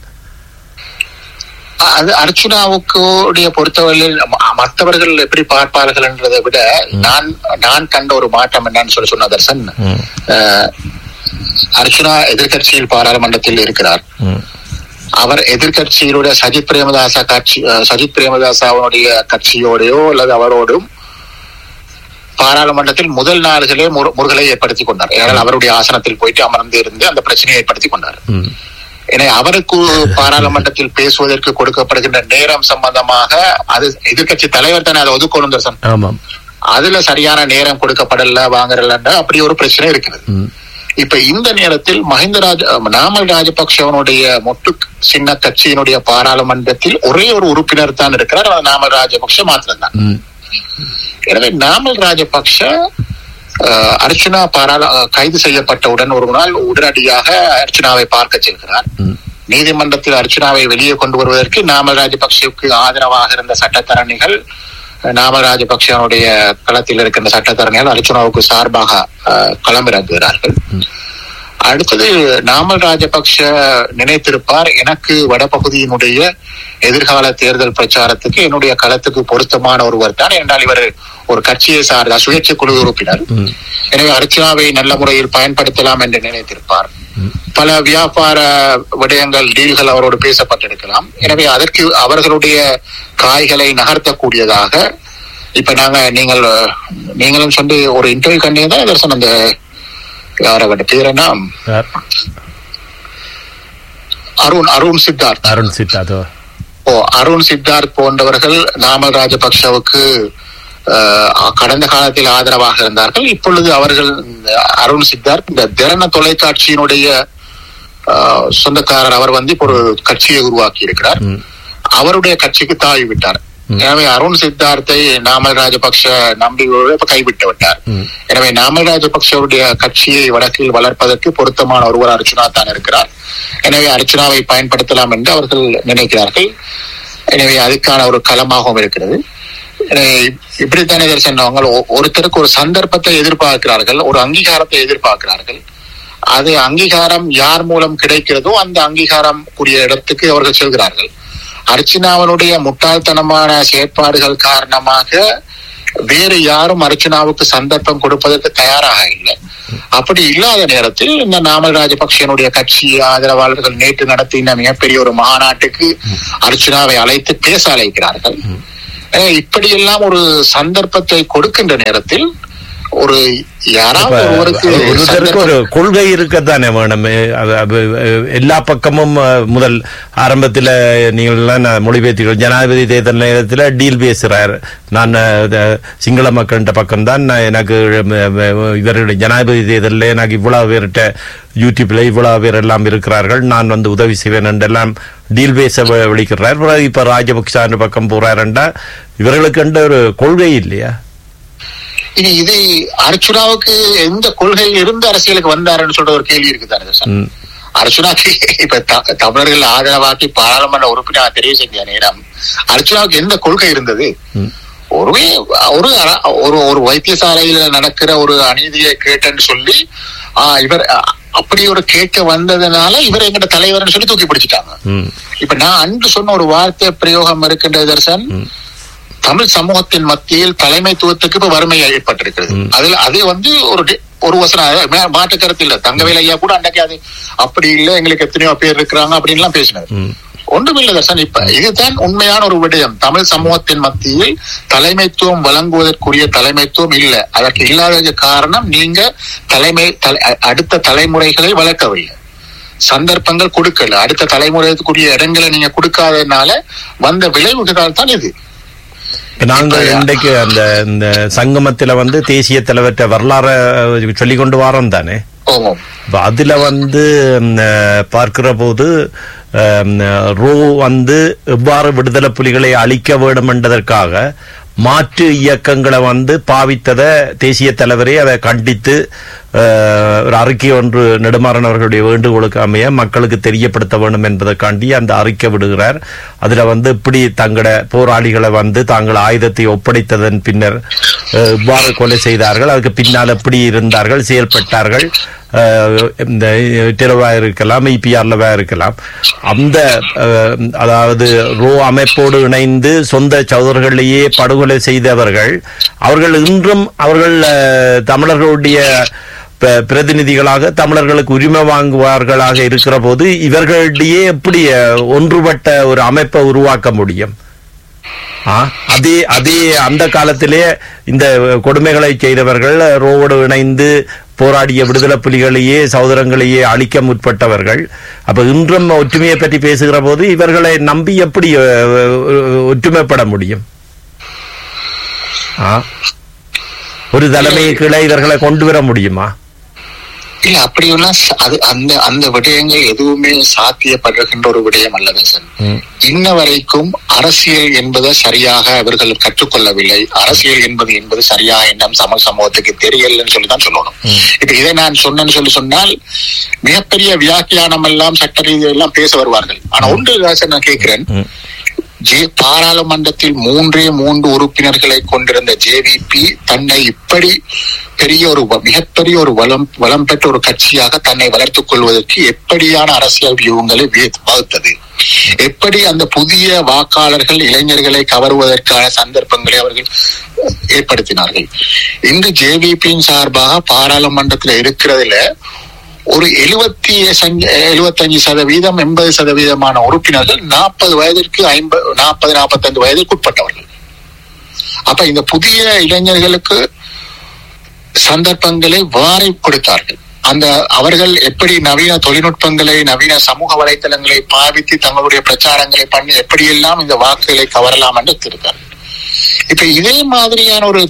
அது அர்ச்சுனாவுக்கு பொறுத்தவரையில் மற்றவர்கள் எப்படி பார்ப்பார்கள் என்றதை விட நான் கண்ட ஒரு மாற்றம் என்னன்னு சொன்ன தர்சன், அர்ச்சுனா எதிர்கட்சியில் பாராளுமன்றத்தில் இருக்கிறார். அவர் எதிர்கட்சியிலுடைய சஜித் பிரேமதாசாவுடைய கட்சியோடையோ அல்லது அவரோடும் பாராளுமன்றத்தில் முதல் நாள்களே முருகலை ஏற்படுத்திக் கொண்டார். ஏனால் அவருடைய ஆசனத்தில் போயிட்டு அமர்ந்து இருந்து அந்த பிரச்சனையை ஏற்படுத்திக் கொண்டார். எனவே அவருக்கு பாராளுமன்றத்தில் பேசுவதற்கு கொடுக்கப்படுகின்ற நேரம் சம்பந்தமாக அது எதிர்கட்சி தலைவர் தானே அதை ஒதுக்கணும் தர்சன். அதுல சரியான நேரம் கொடுக்கப்படல வாங்கல அப்படி ஒரு பிரச்சனை இருக்கிறது. இப்ப இந்த நேரத்தில் நாமல் ராஜபக்சவனுடைய மொட்டு சின்ன கட்சியினுடைய பாராளுமன்றத்தில் ஒரே ஒரு உறுப்பினர் தான் இருக்கிறார், நாமல் ராஜபக்ஷ மாத்திரம்தான். எனவே நாமல் ராஜபக்ஷ அர்ச்சுனா கைது செய்யப்பட்டவுடன் ஒரு நாள் உடனடியாக அர்ச்சுனாவை பார்க்க செல்கிறார். நீதிமன்றத்தில் அர்ச்சுனாவை வெளியே கொண்டு வருவதற்கு நாமல் ராஜபக்சவுக்கு ஆதரவாக இருந்த சட்டத்தரணிகள், நாமல் ராஜபக்சனுடைய களத்தில் இருக்கின்ற சட்டத்தரணிகள் அர்ச்சுனாவுக்கு சார்பாக களமிறங்குகிறார்கள். அடுத்தது நாமல் ராஜபக்ஷ நினைத்திருப்பார், எனக்கு வடபகுதியினுடைய எதிர்கால தேர்தல் பிரச்சாரத்துக்கு என்னுடைய களத்துக்கு பொருத்தமான ஒருவர் தான் என்றால் இவர் ஒரு கட்சியை சார்ந்த சுயேட்சை குழு உறுப்பினர், எனவே அர்ச்சுனாவை நல்ல முறையில் பயன்படுத்தலாம் என்று நினைத்திருப்பார். பல வியாபார விடயங்கள் டீல்கள் அவரோடு பேசப்பட்டிருக்கலாம். எனவே அதற்கு அவர்களுடைய காய்களை நகர்த்தக்கூடியதாக இப்ப நீங்களும் சொல்லி ஒரு இன்டர்வியூ கண்டிதான் தர்சன், அந்த யாரோட பேர் என்ன, அருண் சித்தார்த் அருண் சித்தார்த் போன்றவர்கள் நாமல் ராஜபக்சவுக்கு கடந்த காலத்தில் ஆதரவாக இருந்தார்கள். இப்பொழுது அவர்கள் அருண் சித்தார்த் இந்த திறன தொலைக்காட்சியினுடைய சொந்தக்காரர். அவர் இப்போ ஒரு கட்சியை உருவாக்கி இருக்கிறார். அவருடைய கட்சிக்கு தாவி விட்டார். எனவே அருண் சித்தார்த்தை நாமல் ராஜபக்ஷ நம்பி கைவிட்டு விட்டார். எனவே நாமல் ராஜபக்சவுடைய கட்சியை வடக்கில் வளர்ப்பதற்கு பொருத்தமான ஒருவர் அர்ச்சுனா தான் இருக்கிறார். எனவே அர்ச்சுனாவை பயன்படுத்தலாம் என்று அவர்கள் நினைக்கிறார்கள். எனவே அதுக்கான ஒரு களமாகவும் இருக்கிறது. இப்படித்தானே சொன்னவங்க ஒருத்தருக்கு ஒரு சந்தர்ப்பத்தை எதிர்பார்க்கிறார்கள், ஒரு அங்கீகாரத்தை எதிர்பார்க்கிறார்கள். அது அங்கீகாரம் யார் மூலம் கிடைக்கிறதோ அந்த அங்கீகாரம் கூடிய இடத்துக்கு அவர்கள் செல்கிறார்கள். அர்ச்சுனாவனுடைய முட்டாள்தனமான செயற்பாடுகள் காரணமாக வேறு யாரும் அர்ச்சனாவுக்கு சந்தர்ப்பம் கொடுப்பதற்கு தயாராக இல்லை. அப்படி இல்லாத நேரத்தில் இந்த நாமல் ராஜபக்சனுடைய கட்சி ஆதரவாளர்கள் நேற்று நடத்தின மிகப்பெரிய ஒரு மாநாட்டுக்கு அர்ச்சனாவை அழைத்து பேச அழைக்கிறார்கள். இப்படியெல்லாம் ஒரு சந்தர்ப்பத்தை கொடுக்கின்ற நேரத்தில் ஒரு யாராவது ஒருவருக்கு ஒரு கொள்கை இருக்கத்தானே வேணும். எல்லா பக்கமும் முதல் ஆரம்பத்தில் நீங்கள் மொழிபெயர்த்தீர்கள். ஜனாதிபதி தேர்தல் நேரத்தில் டீல் பேசுறார். நான் சிங்கள மக்கள்கிட்ட பக்கம்தான், எனக்கு இவருடைய ஜனாதிபதி தேர்தலில் எனக்கு இவ்வளவு பேர்கிட்ட யூடியூப்ல இவ்வளவு பேர் எல்லாம் இருக்கிறார்கள், நான் உதவி செய்வேன் என்றெல்லாம் டீல் பேச விழிக்கிறார். இப்ப ராஜபக்ச பக்கம் போறாருண்டா இவர்களுக்கு ஒரு கொள்கை இல்லையா? இனி இது அர்ச்சுனாவுக்கு எந்த கொள்கையில் இருந்து அரசியலுக்கு வந்தாருன்னு சொல்ற ஒரு கேள்வி இருக்குதானே சார். அர்ச்சுனாக்கு இப்ப தமிழர்கள் ஆதரவாக்கி பாராளுமன்ற உறுப்பினர் தெரிவு செஞ்ச நேரம் அர்ச்சுனாவுக்கு எந்த கொள்கை இருந்தது? ஒரு வைத்தியசாலையில நடக்கிற ஒரு அநீதியை கேட்டேன்னு சொல்லி இவர் அப்படி ஒரு கேட்க வந்ததுனால இவர் எங்கட தலைவர்னு சொல்லி தூக்கி பிடிச்சிட்டாங்க. இப்ப நான் அன்று சொன்ன ஒரு வார்த்தை பிரயோகம் இருக்கின்ற தர்சன், தமிழ் சமூகத்தின் மத்தியில் தலைமைத்துவத்துக்கு இப்ப வறுமை ஏற்பட்டிருக்கிறது. அதுல அது ஒரு வசனம் மாற்று கருத்து இல்ல. தங்கவேல் ஐயா கூட அன்றைக்கு அது அப்படி இல்ல, எங்களுக்கு எத்தனையோ பேர் இருக்கிறாங்க அப்படின்னு எல்லாம் பேசினார். ஒன்றுமில்லை தர்சன், இப்ப இதுதான் உண்மையான ஒரு விடயம். தமிழ் சமூகத்தின் மத்தியில் தலைமைத்துவம் வழங்குவதற்குரிய தலைமைத்துவம் இல்ல. அதற்கு இல்லாத காரணம் நீங்க அடுத்த தலைமுறைகளை வளர்க்கவில்லை, சந்தர்ப்பங்கள் கொடுக்கல, அடுத்த தலைமுறைக்குரிய இடங்களை நீங்க கொடுக்காததுனால வந்த விளைவுகளால் தான் இது. நாங்கள் இன்றைக்கு இந்த சங்கமத்துல தேசிய தலைவர்கிட்ட வரலாறு சொல்லி கொண்டு வரோம் தானே. அதுல பார்க்கிற போது ரோ எவ்வாறு விடுதலை புலிகளை அழிக்க வேண்டும் என்பதற்காக மாற்று இயக்கங்களை பாவித்ததை தேசிய தலைவரே அதை கண்டித்து ஒரு அறிக்கை ஒன்று நெடுமாறன் அவர்களுடைய வேண்டுகோளுக்கு அமைய மக்களுக்கு தெரியப்படுத்த வேண்டும் என்பதற்காண்டி அந்த அறிக்கை விடுகிறார். அதுல இப்படி தங்கள போராளிகளை தாங்கள் ஆயுதத்தை ஒப்படைத்ததன் பின்னர் இவ்வாறு கொலை செய்தார்கள், அதுக்கு பின்னால் எப்படி இருந்தார்கள், செயல்பட்டார்கள், இந்த டெலவா இருக்கலாம், இபிஆர்லவா இருக்கலாம், அந்த அதாவது ரோ அமைப்போடு இணைந்து சொந்த சகோதரர்களையே படுகொலை செய்தவர்கள் அவர்கள் இன்றும் அவர்கள் தமிழர்களுடைய பிரதிநிதிகளாக தமிழர்களுக்கு உரிமை வாங்குவார்களாக இருக்கிற போது இவர்களிடையே எப்படி ஒன்றுபட்ட ஒரு அமைப்பை உருவாக்க முடியும்? அதே அந்த காலத்திலே இந்த கொடுமைகளை செய்தவர்கள் ரோவோடு இணைந்து போராடிய விடுதலை புலிகளையே சகோதரங்களையே அழிக்க முற்பட்டவர்கள். அப்ப இன்றும் ஒற்றுமையை பற்றி பேசுகிற போது இவர்களை நம்பி எப்படி ஒற்றுமைப்பட முடியும்? ஒரு தலைமையை கீழே இவர்களை கொண்டு வர முடியுமா? இல்ல, அப்படியெல்லாம் அது அந்த விடயங்கள் எதுவுமே சாத்தியப்படுகின்ற ஒரு விடயம் அல்லது சார். இன்ன வரைக்கும் அரசியல் என்பதை சரியாக அவர்கள் கற்றுக்கொள்ளவில்லை. அரசியல் என்பது சரியாக என்ன சமூகத்துக்கு தெரியலன்னு சொல்லிதான் சொல்லணும். இப்ப இதை நான் சொன்னேன்னு சொன்னால் மிகப்பெரிய வியாக்கியானம் எல்லாம் சட்ட ரீதியெல்லாம் பேச வருவார்கள். ஆனா ஒன்று நான் கேட்கிறேன், பாராளுமன்றத்தில் 3 உறுப்பினர்களை கொண்டிருந்த ஜேவிபி தன்னை இப்படி மிகப்பெரிய ஒரு வளம் பெற்ற ஒரு கட்சியாக தன்னை வளர்த்துக் கொள்வதற்கு எப்படியான அரசியல் வியூகங்களை வகுத்தது? எப்படி அந்த புதிய வாக்காளர்கள் இளைஞர்களை கவருவதற்கான சந்தர்ப்பங்களை அவர்கள் ஏற்படுத்தினார்கள்? இன்று ஜேவிபியின் சார்பாக பாராளுமன்றத்தில் இருக்கிறதுல ஒரு 75% 80% உறுப்பினர்கள் 40 வயதிற்கு 40-45 வயதிற்கு உட்பட்டவர்கள். அப்ப இந்த புதிய இளைஞர்களுக்கு சந்தர்ப்பங்களை வாரி கொடுத்தார்கள். அவர்கள் எப்படி நவீன தொழில்நுட்பங்களை நவீன சமூக வலைத்தளங்களை பாவித்து தங்களுடைய பிரச்சாரங்களை பண்ணி எப்படியெல்லாம் இந்த வாக்குகளை கவரலாம் என்று தெரிவித்தார்கள். இப்ப இதே மாதிரியான ஒரு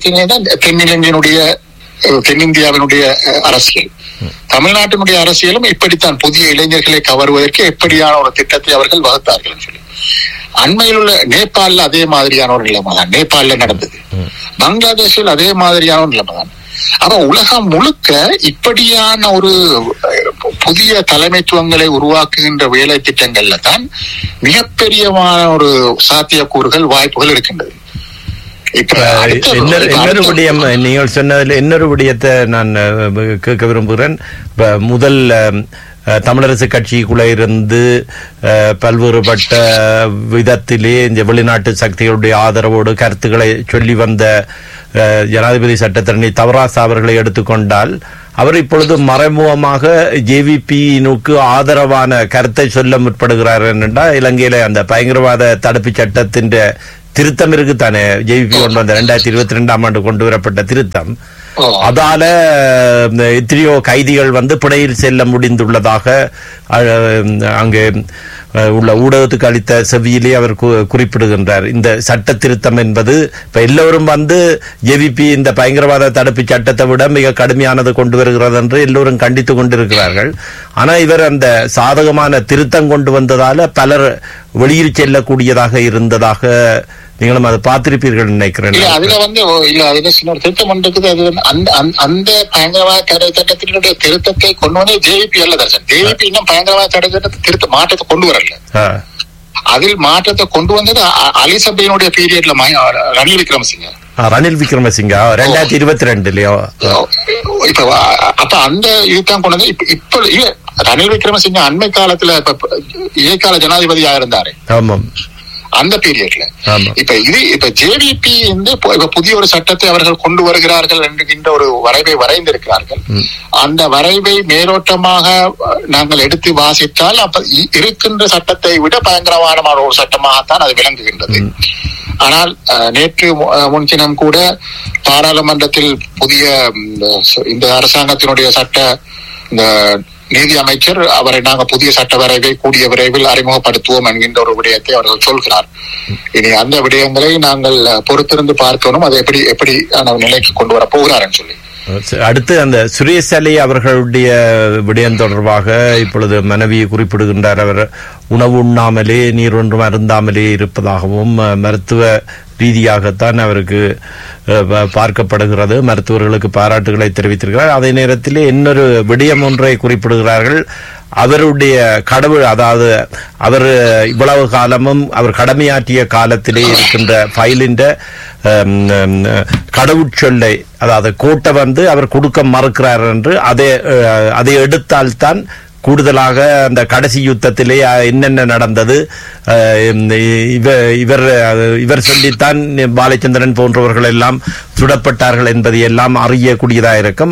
தென்னிந்தியாவினுடைய அரசியல், தமிழ்நாட்டினுடைய அரசியலும் இப்படித்தான் புதிய இளைஞர்களை கவருவதற்கு எப்படியான ஒரு திட்டத்தை அவர்கள் வகுத்தார்கள் சொல்லி. அண்மையில் உள்ள நேபாளில் அதே மாதிரியான ஒரு நிலைமை தான் நேபாளில் நடந்தது. பங்களாதேஷில் அதே மாதிரியான ஒரு நிலைமை தான். அப்ப உலகம் முழுக்க இப்படியான ஒரு புதிய தலைமைத்துவங்களை உருவாக்குகின்ற வேலை திட்டங்கள்ல தான் மிகப்பெரியமான ஒரு சாத்தியக்கூறுகள் வாய்ப்புகள் இருக்கின்றது. இன்னொரு விடயம் நீங்கள் சொன்னதில் இன்னொரு விடயத்தை நான் கேட்க விரும்புகிறேன். முதல் தமிழரசு கட்சிக்குள்ள இருந்து பல்வேறுபட்ட விதத்திலே இந்த வெளிநாட்டு சக்திகளுடைய ஆதரவோடு கருத்துக்களை சொல்லி வந்த ஜனாதிபதி சட்டத்தரணி தவராசா அவர்களை எடுத்துக்கொண்டால் அவர் இப்பொழுது மறைமுகமாக ஜேவிபியினுக்கு ஆதரவான கருத்தை சொல்ல முற்படுகிறார் என்றால் இலங்கையில அந்த பயங்கரவாத தடுப்பு சட்டத்தின் திருத்தம் இருக்குத்தானே ஜேவிபி கொண்டு வந்த 2022ஆம் ஆண்டு கொண்டு வரப்பட்ட திருத்தம். அதால எத்தனையோ கைதிகள் பிணையில் செல்ல முடிந்துள்ளதாக அங்கே உள்ள ஊடகத்துக்கு அளித்த செவியிலே அவர் குறிப்பிடுகின்றார். இந்த சட்ட திருத்தம் என்பது இப்ப எல்லோரும் ஜேவிபி இந்த பயங்கரவாத தடுப்பு சட்டத்தை விட மிக கடுமையானது கொண்டு வருகிறது என்று எல்லோரும் கண்டித்து கொண்டிருக்கிறார்கள். ஆனா இவர் அந்த சாதகமான திருத்தம் கொண்டு வந்ததால பலர் வெளியில் செல்லக்கூடியதாக இருந்ததாக நீங்களும் அதை பார்த்திருப்பீர்கள் நினைக்கிறேன். அதுல அதுல சின்ன திருத்தம் இருக்குது. அது அந்த பயங்கரவாத தடை சட்டத்தினுடைய திருத்தத்தை கொண்டு வந்து ஜேவிபி அல்ல தர்சன். ஜேவிபி இன்னும் பயங்கரவாத தடை சட்டத்தை திருத்த மாற்றத்தை கொண்டு வரல. அதில் மாற்றத்தை கொண்டு வந்தது அலிசபையினுடைய பீரியட்ல ரணில் விக்ரமசிங்க 2022 இப்ப அப்ப அந்த இதுதான் கொண்டு வந்து இப்ப இல்ல ரணில் விக்ரமசிங்க அண்மை காலத்துல இப்ப இடைக்கால ஜனாதிபதியா இருந்தாரு. ஆமாம், அந்த பீரியட்ல. இப்ப ஜேவிபி புதிய ஒரு சட்டத்தை அவர்கள் கொண்டு வருகிறார்கள் என்கின்ற ஒரு வரைவை வரைந்திருக்கிறார்கள். அந்த வரைவை மேலோட்டமாக நாங்கள் எடுத்து வாசித்தால் அப்ப இருக்கின்ற சட்டத்தை விட பயங்கரமான ஒரு சட்டமாகத்தான் அது விளங்குகின்றது. ஆனால் நேற்று முன்தினம் கூட பாராளுமன்றத்தில் புதிய இந்த அரசாங்கத்தினுடைய சட்ட இந்த நீதி அமைச்சர் அவரை நாங்கள் புதிய சட்ட வரைவை கூடிய விரைவில் அறிமுகப்படுத்துவோம் என்கின்ற ஒரு விடயத்தை அவர்கள் சொல்கிறார். இனி அந்த விடயங்களை நாங்கள் பொறுத்திருந்து பார்க்கணும், அதை எப்படி நிலைக்கு கொண்டு வர போகிறார் சொல்லி. அடுத்து அந்த சுரேஷ் அலி அவர்களுடைய விடயம் தொடர்பாக இப்பொழுது மனைவியை குறிப்பிடுகின்றார். அவர் உணவு உண்ணாமலே நீர் ஒன்றும் அருந்தாமலே இருப்பதாகவும் மருத்துவ ரீதியாகத்தான் அவருக்கு பார்க்கப்படுகிறது. மருத்துவர்களுக்கு பாராட்டுகளை தெரிவித்திருக்கிறார். அதே நேரத்தில் இன்னொரு விடயம் ஒன்றை குறிப்பிடுகிறார்கள். அவருடைய கடவுள், அதாவது அவர் இவ்வளவு காலமும் அவர் கடமையாற்றிய காலத்திலே இருக்கின்ற ஃபைலின் கடவுச்சொல்லை, அதாவது கோட்டை அவர் கொடுக்க மறுக்கிறார் என்று அதை எடுத்தால்தான் கூடுதலாக அந்த கடைசி யுத்தத்திலே என்னென்ன நடந்தது இவர் சொல்லித்தான் பாலச்சந்திரன் போன்றவர்கள் எல்லாம் சுடப்பட்டார்கள் என்பதை எல்லாம் அறியக்கூடியதாக இருக்கும்.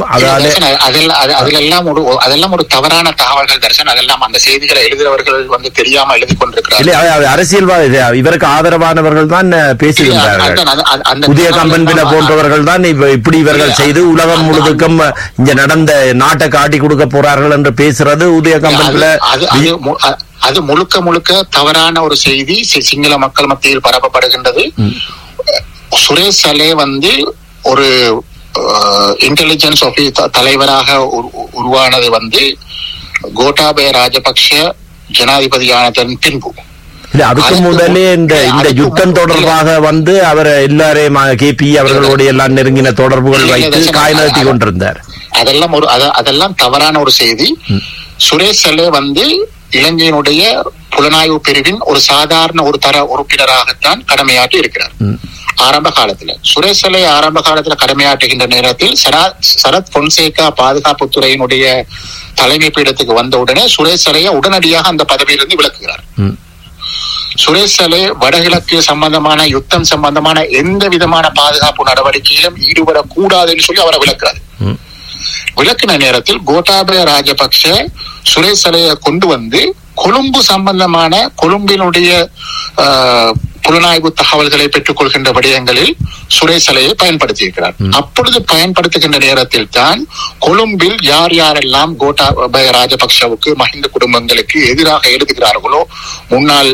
அதெல்லாம் ஒரு தவறான தகவல்கள் தர்சன். அதெல்லாம் அந்த செய்திகளை எழுதுகிறவர்கள் தெரியாம எழுதி கொண்டிருக்கிறார்கள். அரசியல்வாதி இவருக்கு ஆதரவானவர்கள் தான் பேசுகின்றார்கள். புதிய கம்பெனில போன்றவர்கள் தான் இப்படி இவர்கள் செய்து உலகம் முழுதுக்கும் இங்க நடந்த நாட்டை காட்டி கொடுக்க போறார்கள் என்று பேசுறது உதய கம்பெனில. அது முழுக்க தவறான ஒரு செய்தி சிங்கள மக்கள் மத்தியில் பரப்பப்படுகின்றது. சுரேஷ் அலே ஒரு இன்டெலிஜென்ஸ் தலைவராக உருவானது கோட்டாபய ராஜபக்ஷ ஜனாதிபதியானதன் பின்பு. அதுக்கு முதலே இந்த யுத்தம் தொடர்பாக அவர் எல்லாரையும் கேபி அவர்களோடு எல்லாம் நெருங்கின தொடர்புகள் வைத்து காய் நகர்த்தி கொண்டிருந்தார். அதெல்லாம் தவறான ஒரு செய்தி. சுரேஷ் அலே இலங்கையினுடைய புலனாய்வு பிரிவின் ஒரு சாதாரண ஒரு தர உறுப்பினராகத்தான் கடமையாற்றி இருக்கிறார். ஆரம்ப காலத்துல சுரேஷ் அலே ஆரம்ப காலத்துல கடமையாற்றுகின்ற நேரத்தில் சரத் பொன்சேகா பாதுகாப்புத்துறையினுடைய தலைமை பீடத்துக்கு வந்தவுடனே சுரேஷ் அலையை உடனடியாக அந்த பதவியிலிருந்து விலக்குகிறார். சுரேஷ் அலே வடகிழக்கு சம்பந்தமான யுத்தம் சம்பந்தமான எந்த விதமான பாதுகாப்பு நடவடிக்கையிலும் ஈடுபடக்கூடாதுன்னு சொல்லி அவரை விலக்குறாரு. விளக்கின நேரத்தில் கோட்டாபய ராஜபக்ஷ சுரேஷ் அலையை கொண்டு கொழும்பு சம்பந்தமான கொழும்பினுடைய புலனாய்வு தகவல்களை பெற்றுக் கொள்கின்ற விடயங்களில் சுரேஷ் அலையை பயன்படுத்தி இருக்கிறார். அப்பொழுது பயன்படுத்துகின்ற நேரத்தில் தான் கொழும்பில் யாரெல்லாம் கோட்டாபய ராஜபக்ஷவுக்கு மஹிந்த குடும்பங்களுக்கு எதிராக எழுதுகிறார்களோ முன்னாள்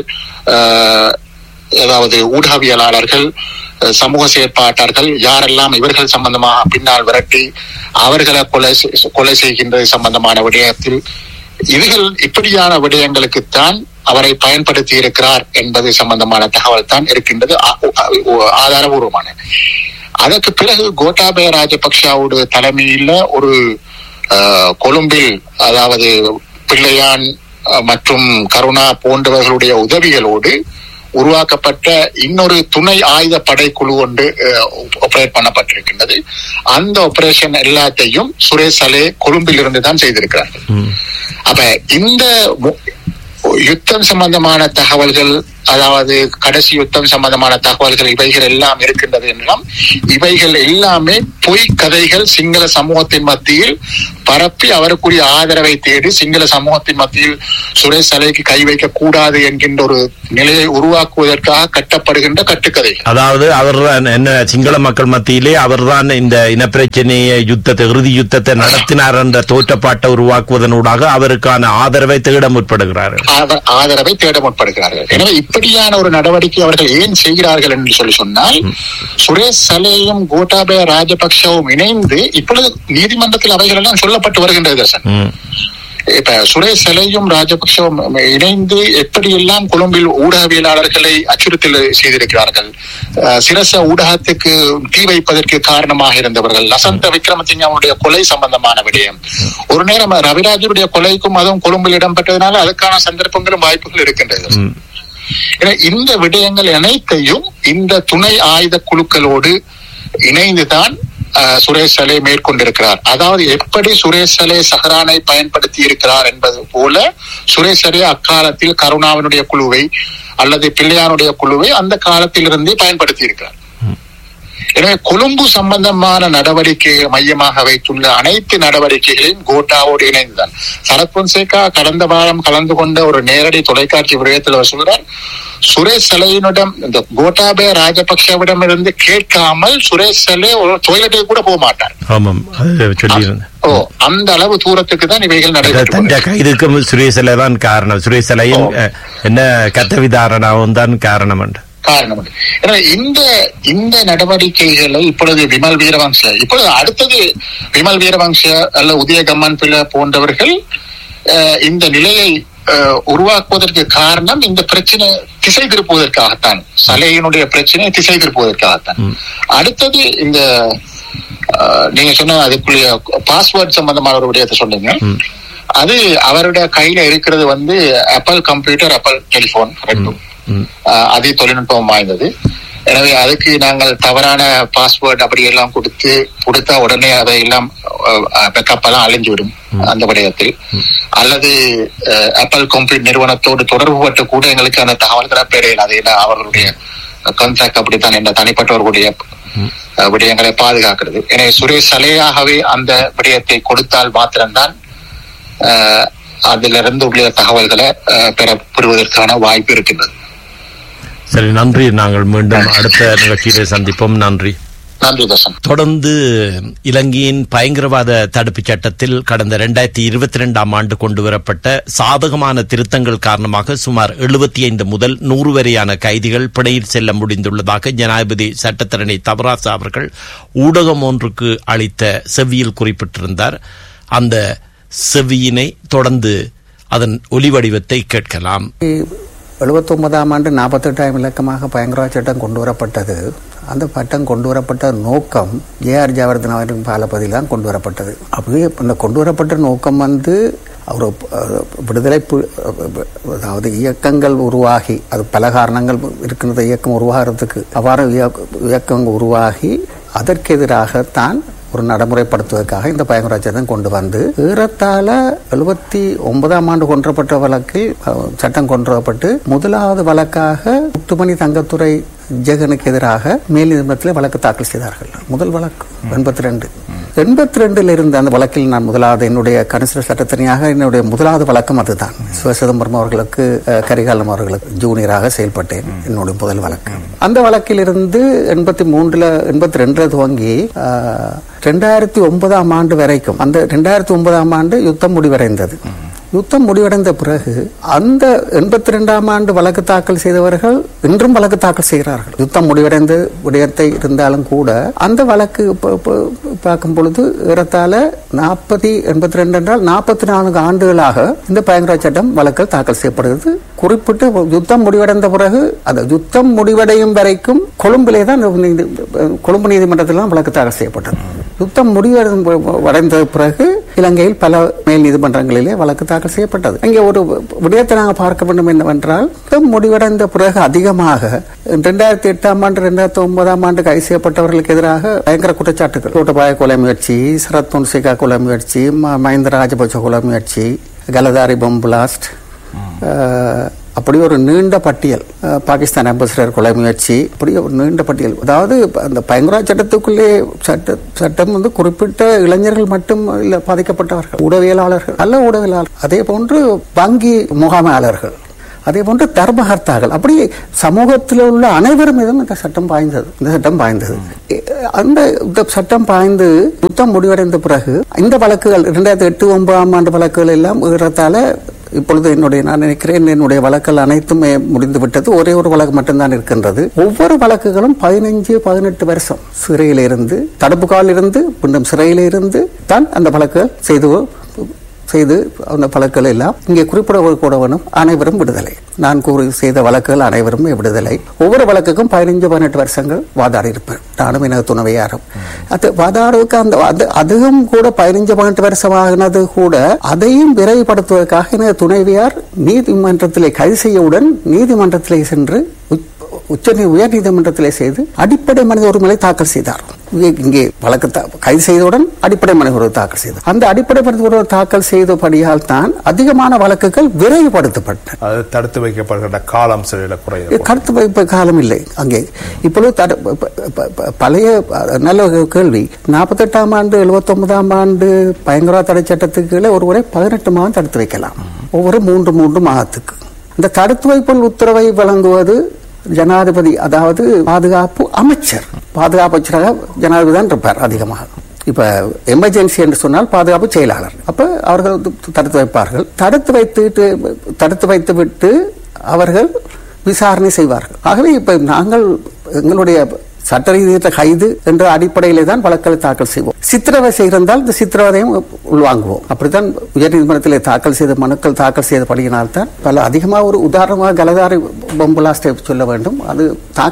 அதாவது ஊடகவியலாளர்கள், சமூக செயற்பாட்டாளர்கள் யாரெல்லாம் இவர்கள் சம்பந்தமாக பின்னால் விரட்டி அவர்களை கொலை செய்கின்றது சம்பந்தமான விடயத்தில் இப்படியான விடயங்களுக்குத்தான் அவரை பயன்படுத்தி இருக்கிறார் என்பது சம்பந்தமான தகவல் தான் இருக்கின்றது, ஆதாரபூர்வமான. அதற்கு பிறகு கோட்டாபய ராஜபக்ஷாவோட தலைமையில ஒரு கொழும்பில் அதாவது பிள்ளையான் மற்றும் கருணா போன்றவர்களுடைய உதவிகளோடு உருவாக்கப்பட்ட இன்னொரு துணை ஆயுத படைக்குழு ஒன்று ஆபரேட் பண்ணப்பட்டிருக்கின்றது. அந்த ஆபரேஷன் எல்லாத்தையும் சுரேஷ் அலே கொழும்பில் இருந்து தான் செய்திருக்கிறார்கள். அப்ப இந்த யுத்தம் சம்பந்தமான தகவல்கள் அதாவது கடைசி யுத்தம் சம்பந்தமான தகவல்கள் இவைகள் எல்லாம் இருக்கின்றது என்றும் இவைகள் எல்லாமே பொய் கதைகள் சிங்கள சமூகத்தின் மத்தியில் பரப்பி அவருக்குரிய ஆதரவை தேடி சிங்கள சமூகத்தின் மத்தியில் சுரேஷ் சலைக்கு கை வைக்க கூடாது என்கின்ற ஒரு நிலையை உருவாக்குவதற்காக கட்டப்படுகின்ற கட்டுக்கதைகள். அதாவது அவர்தான் என்ன சிங்கள மக்கள் மத்தியிலே அவர்தான் இந்த இனப்பிரச்சனையை இறுதி யுத்தத்தை நடத்தினார் என்ற தோற்றப்பாட்டை உருவாக்குவதனூடாக அவருக்கான ஆதரவை தேட முற்படுகிறார்கள். எனவே இப்படியான ஒரு நடவடிக்கை அவர்கள் ஏன் செய்கிறார்கள் என்று சொன்னால் சுரேஷ் சலேயும் கோட்டாபய ராஜபக்சவும் இணைந்து இப்பொழுது நீதிமன்றத்தில் அவைகள் எல்லாம் சொல்லப்பட்டு வருகின்றது. இப்ப சுரேஷ் சலேயும் ராஜபக்சவும் இணைந்து எப்படியெல்லாம் கொழும்பில் ஊடகவியலாளர்களை அச்சுறுத்தல் செய்திருக்கிறார்கள், சிரச ஊடகத்துக்கு தீ வைப்பதற்கு காரணமாக இருந்தவர்கள், லசந்த விக்ரமசிங்கனுடைய கொலை சம்பந்தமான விடயம், ஒரு நேரம் ரவிராஜருடைய கொலைக்கும் அதுவும் கொழும்பில் இடம்பெற்றதுனால அதுக்கான சந்தர்ப்பங்களும் வாய்ப்புகள் இருக்கின்றது. இந்த விடயங்கள் அனைத்தையும் இந்த துணை ஆயுத குழுக்களோடு இணைந்துதான் சுரேஷ் சலே மேற்கொண்டிருக்கிறார். அதாவது எப்படி சுரேஷ் சலே சஹரானை பயன்படுத்தி இருக்கிறார் என்பது போல சுரேஷ் சலே அக்காலத்தில் கருணாவினுடைய குழுவை அல்லது பிள்ளையானுடைய குழுவை அந்த காலத்திலிருந்தே பயன்படுத்தி இருக்கிறார். எனவே கொழும்பு சம்பந்தமான நடவடிக்கையை மையமாக வைத்துள்ள அனைத்து நடவடிக்கைகளையும் கோட்டாவோடு இணைந்துதான். சரத் பொன்சேகா கடந்த வாரம் கலந்து கொண்ட ஒரு நேரடி தொலைக்காட்சி விடயத்தில் அவர் சொல்றார், சுரேஷ் சலையினிடம் இந்த கோட்டாபய ராஜபக்சவிடம் இருந்து கேட்காமல் சுரேஷ் சலே ஒரு டொய்லெட்டை கூட போக மாட்டார். அந்த அளவு தூரத்துக்கு தான் இவைகள் நடைபெற்று இதுக்கும் சுரேஷ் சலே தான் காரணம். சுரேஷ் சலையும் என்ன கத்தவிதாரணாவும் தான் காரணம் என்று காரணம். இந்த நடவடிக்கைகளை இப்பொழுது விமல் வீரவங்ச, இப்பொழுது அடுத்தது விமல் வீரவங்ச அல்ல உதயகம்மன் பிள்ளை போன்றவர்கள் இந்த நிலையை உருவாக்குவதற்கு காரணம் இந்த பிரச்சனை திசை திருப்புவதற்காகத்தான், சலையினுடைய பிரச்சனையை திசை திருப்புவதற்காகத்தான். அடுத்தது இந்த நீங்க சொன்ன அதுக்குரிய பாஸ்வேர்ட் சம்பந்தமான ஒரு விடயத்தை சொன்னீங்க. அது அவருடைய கையில இருக்கிறது ஆப்பிள் கம்ப்யூட்டர், ஆப்பிள் டெலிபோன் ரெண்டும் அதே தொழில்நுட்பம் வாய்ந்தது. எனவே அதுக்கு நாங்கள் தவறான பாஸ்வேர்டு அப்படி எல்லாம் கொடுத்தா உடனே அதை எல்லாம் பேக்கப் எல்லாம் அழிஞ்சுவிடும் அந்த விடயத்தில். அல்லது ஆப்பிள் கம்ப்யூட்டர் நிறுவனத்தோடு தொடர்பு பட்டு கூட எங்களுக்கு அந்த தகவல்களை பெறையில் அதை அவர்களுடைய கான்ட்ராக்ட் அப்படித்தான் என்ற தனிப்பட்டவர்களுடைய விடயங்களை பாதுகாக்கிறது. எனவே சுரேஷ் சலையாகவே அந்த விடயத்தை கொடுத்தால் மாத்திரம்தான் அதிலிருந்து உள்ள தகவல்களை பெறுவதற்கான வாய்ப்பு இருக்கின்றது. சரி, நன்றி. நாங்கள் மீண்டும் அடுத்த நிகழ்ச்சியிலே சந்திப்போம். நன்றி. தொடர்ந்து இலங்கையின் பயங்கரவாத தடுப்பு சட்டத்தில் கடந்த 2022 ஆண்டு கொண்டுவரப்பட்ட சாதகமான திருத்தங்கள் காரணமாக சுமார் 75 முதல் 100 வரையான கைதிகள் பிணையில் செல்ல முடிந்துள்ளதாக ஜனாதிபதி சட்டத்தரணி தவராசா அவர்கள் ஊடகம் ஒன்றுக்கு அளித்த செவ்வியில் குறிப்பிட்டிருந்தார். அந்த செவ்வியினை தொடர்ந்து அதன் ஒலிவடிவத்தை கேட்கலாம். 79ஆம் ஆண்டு 48ஆம் இலக்கமாக பயங்கரவாத சட்டம் கொண்டு வரப்பட்டது. அந்த சட்டம் கொண்டு வரப்பட்ட நோக்கம் ஜேஆர் ஜெயவர்தன அவரின் காலப்பகுதியில் தான் கொண்டு வரப்பட்டது. அப்படியே இந்த கொண்டு வரப்பட்ட நோக்கம் அவர் விடுதலை, அதாவது இயக்கங்கள் உருவாகி, அது பல காரணங்கள் இருக்கின்ற இயக்கம் உருவாகிறதுக்கு, அவ்வாறு இயக்கங்கள் உருவாகி அதற்கு எதிராகத்தான் ஒரு நடைமுறைப்படுத்துவதற்காக இந்த பயங்கரவாத சட்டம் கொண்டு வந்து ஏறத்தாழ 79ஆம் ஆண்டு கொன்றப்பட்ட வழக்கில் சட்டம் கொண்டு வரப்பட்டு முதலாவது வழக்காக முத்துமணி தங்கத்துறை ஜெகனுக்கு எதிராக மேல் நீதிமன்றத்தில் வழக்கு தாக்கல் செய்தார்கள். முதல் வழக்கு 82 இருந்த அந்த வழக்கில் நான் முதலாவது என்னுடைய கனிஷ்ட சட்டத்தனியாக என்னுடைய முதலாவது வழக்கம் அதுதான். சிதம்பரம் அவர்களுக்கு, கரிகாலம் அவர்களுக்கு ஜூனியராக செயல்பட்டேன். என்னுடைய முதல் வழக்கு. அந்த வழக்கில் இருந்து 82 துவங்கி 2009ஆம் ஆண்டு வரைக்கும், அந்த 2009ஆம் ஆண்டு யுத்தம் முடிவடைந்தது. யுத்தம் முடிவடைந்த பிறகு அந்த 82ஆம் ஆண்டு வழக்கு தாக்கல் செய்தவர்கள் இன்றும் வழக்கு தாக்கல் செய்கிறார்கள். யுத்தம் முடிவடைந்த விடயத்தை இருந்தாலும் கூட அந்த வழக்கு பார்க்கும் பொழுது ஏறத்தாழ 82 என்றால் 44 ஆண்டுகளாக இந்த பயங்கரவாத சட்டம் வழக்கில் தாக்கல் செய்யப்படுகிறது. குறிப்பிட்டு யுத்தம் முடிவடைந்த பிறகு, அந்த யுத்தம் முடிவடையும் வரைக்கும் கொழும்பிலே தான், கொழும்பு நீதிமன்றத்தில் தான் வழக்கு தாக்கல் செய்யப்பட்டது. யுத்தம் முடிவடைந்த பிறகு இலங்கையில் பல மேல் நீதிமன்றங்களிலே வழக்கு தாக்கல் செய்யப்பட்டது. இங்கே ஒரு விடயத்தை நாங்கள் பார்க்க வேண்டும் என்னவென்றால், முடிவடைந்த பிறகு அதிகமாக 2008ஆம் ஆண்டு 2009ஆம் ஆண்டு கைது செய்யப்பட்டவர்களுக்கு எதிராக பயங்கர குற்றச்சாட்டுகள், கோட்டபாய கொலை முயற்சி, சரத் பொன்சேகா கொலை முயற்சி, மஹிந்த ராஜபக்ச கொலை முயற்சி, கலதாரி பொம் பிளாஸ்ட், அப்படி ஒரு நீண்ட பட்டியல், பாகிஸ்தான் அம்பாசிடர் கொலை முயற்சி, அப்படி ஒரு நீண்ட பட்டியல். அதாவது அந்த பயங்கரவாத சட்டத்துக்குள்ளே சட்டம் வந்து குறிப்பிட்ட இளைஞர்கள் மட்டும் இல்ல பாதிக்கப்பட்டவர்கள், ஊடகவியலாளர்கள், நல்ல ஊடகவியலாளர், அதே போன்று வங்கி முகாமையாளர்கள், அதே போன்று தர்மகர்த்தாக்கள், அப்படி சமூகத்தில் உள்ள அனைவரும் மீதும் இந்த சட்டம் பாய்ந்தது. அந்த சட்டம் பாய்ந்து யுத்தம் முடிவடைந்த பிறகு இந்த வழக்குகள் 2008-09 ஆண்டு வழக்குகள் எல்லாம் ஏறத்தால இப்பொழுது நான் நினைக்கிறேன் என்னுடைய வழக்குகள் அனைத்துமே முடிந்து விட்டது. ஒரே ஒரு வழக்கு மட்டும்தான் இருக்கின்றது. ஒவ்வொரு வழக்குகளும் 15-18 வருஷம் சிறையிலிருந்து, தடுப்பு காலிலிருந்து மீண்டும் சிறையிலிருந்து தான் அந்த வழக்குகள் செய்து அந்த வழக்குகள் எல்லாம் இங்கே குறிப்பிட வேணும். அனைவரும் விடுதலை. நான் செய்த வழக்குகள் அனைவரும் விடுதலை. ஒவ்வொரு வழக்குக்கும் 15-18 வருஷங்கள் வாதாடி இருப்பேன். நானும் எனக்கு துணைவியாரும். அது வாதாடுவதற்கு அதுவும் கூட 15-18 வருஷம் ஆகினது கூட அதையும் விரைவுபடுத்துவதற்காக எனது துணைவியார் நீதிமன்றத்திலே கைது செய்யவுடன் நீதிமன்றத்திலே சென்று உயர் நீதிமன்றத்திலே செய்து அடிப்படை மனித உரிமையை தாக்கல் செய்தார். இங்கே வழக்கு கைது செய்தவுடன் அடிப்படை மனித உரிமை தாக்கல் செய்தார். அந்த அடிப்படை மனித உரிமை தாக்கல் செய்தபடியால் தான் அதிகமான வழக்குகள் விரைவுபடுத்தப்பட்டன. தடுத்து வைக்கப்படுகிற காலம் தடுத்து வைப்ப காலம் இல்லை. அங்கே இப்பொழுது பழைய நல்ல கேள்வி, 48ஆம் ஆண்டு 79ஆம் ஆண்டு பயங்கரவாத தடை சட்டத்துக்கு கீழே ஒருவரை 18 மாதம் தடுத்து வைக்கலாம், ஒவ்வொரு 3 மாதத்துக்கு. இந்த தடுத்து வைப்பு உத்தரவை வழங்குவது ஜனாதிபதி, அதாவது பாதுகாப்பு அமைச்சராக ஜனாதிபதி தான் இருப்பார் அதிகமாக. இப்ப எமர்ஜென்சி என்று சொன்னால் பாதுகாப்பு செயலாளர். அப்ப அவர்கள் தடுத்து வைப்பார்கள். தடுத்து வைத்து விட்டு அவர்கள் விசாரணை செய்வார்கள். ஆகவே இப்ப நாங்கள் எங்களுடைய சட்ட ரீதியான கைது என்ற அடிப்படையிலே தான் வழக்குகளை தாக்கல் செய்வோம். சித்திரவதை செய்திருந்தால் இந்த சித்திரவதையும் உள்வாங்குவோம். அப்படித்தான் உயர்நீதிமன்றத்திலே தாக்கல் செய்தபடியினால் தான் பல அதிகமாக ஒரு உதாரணமாக கலதாரி பொம்புலாஸ்டை சொல்ல வேண்டும். அது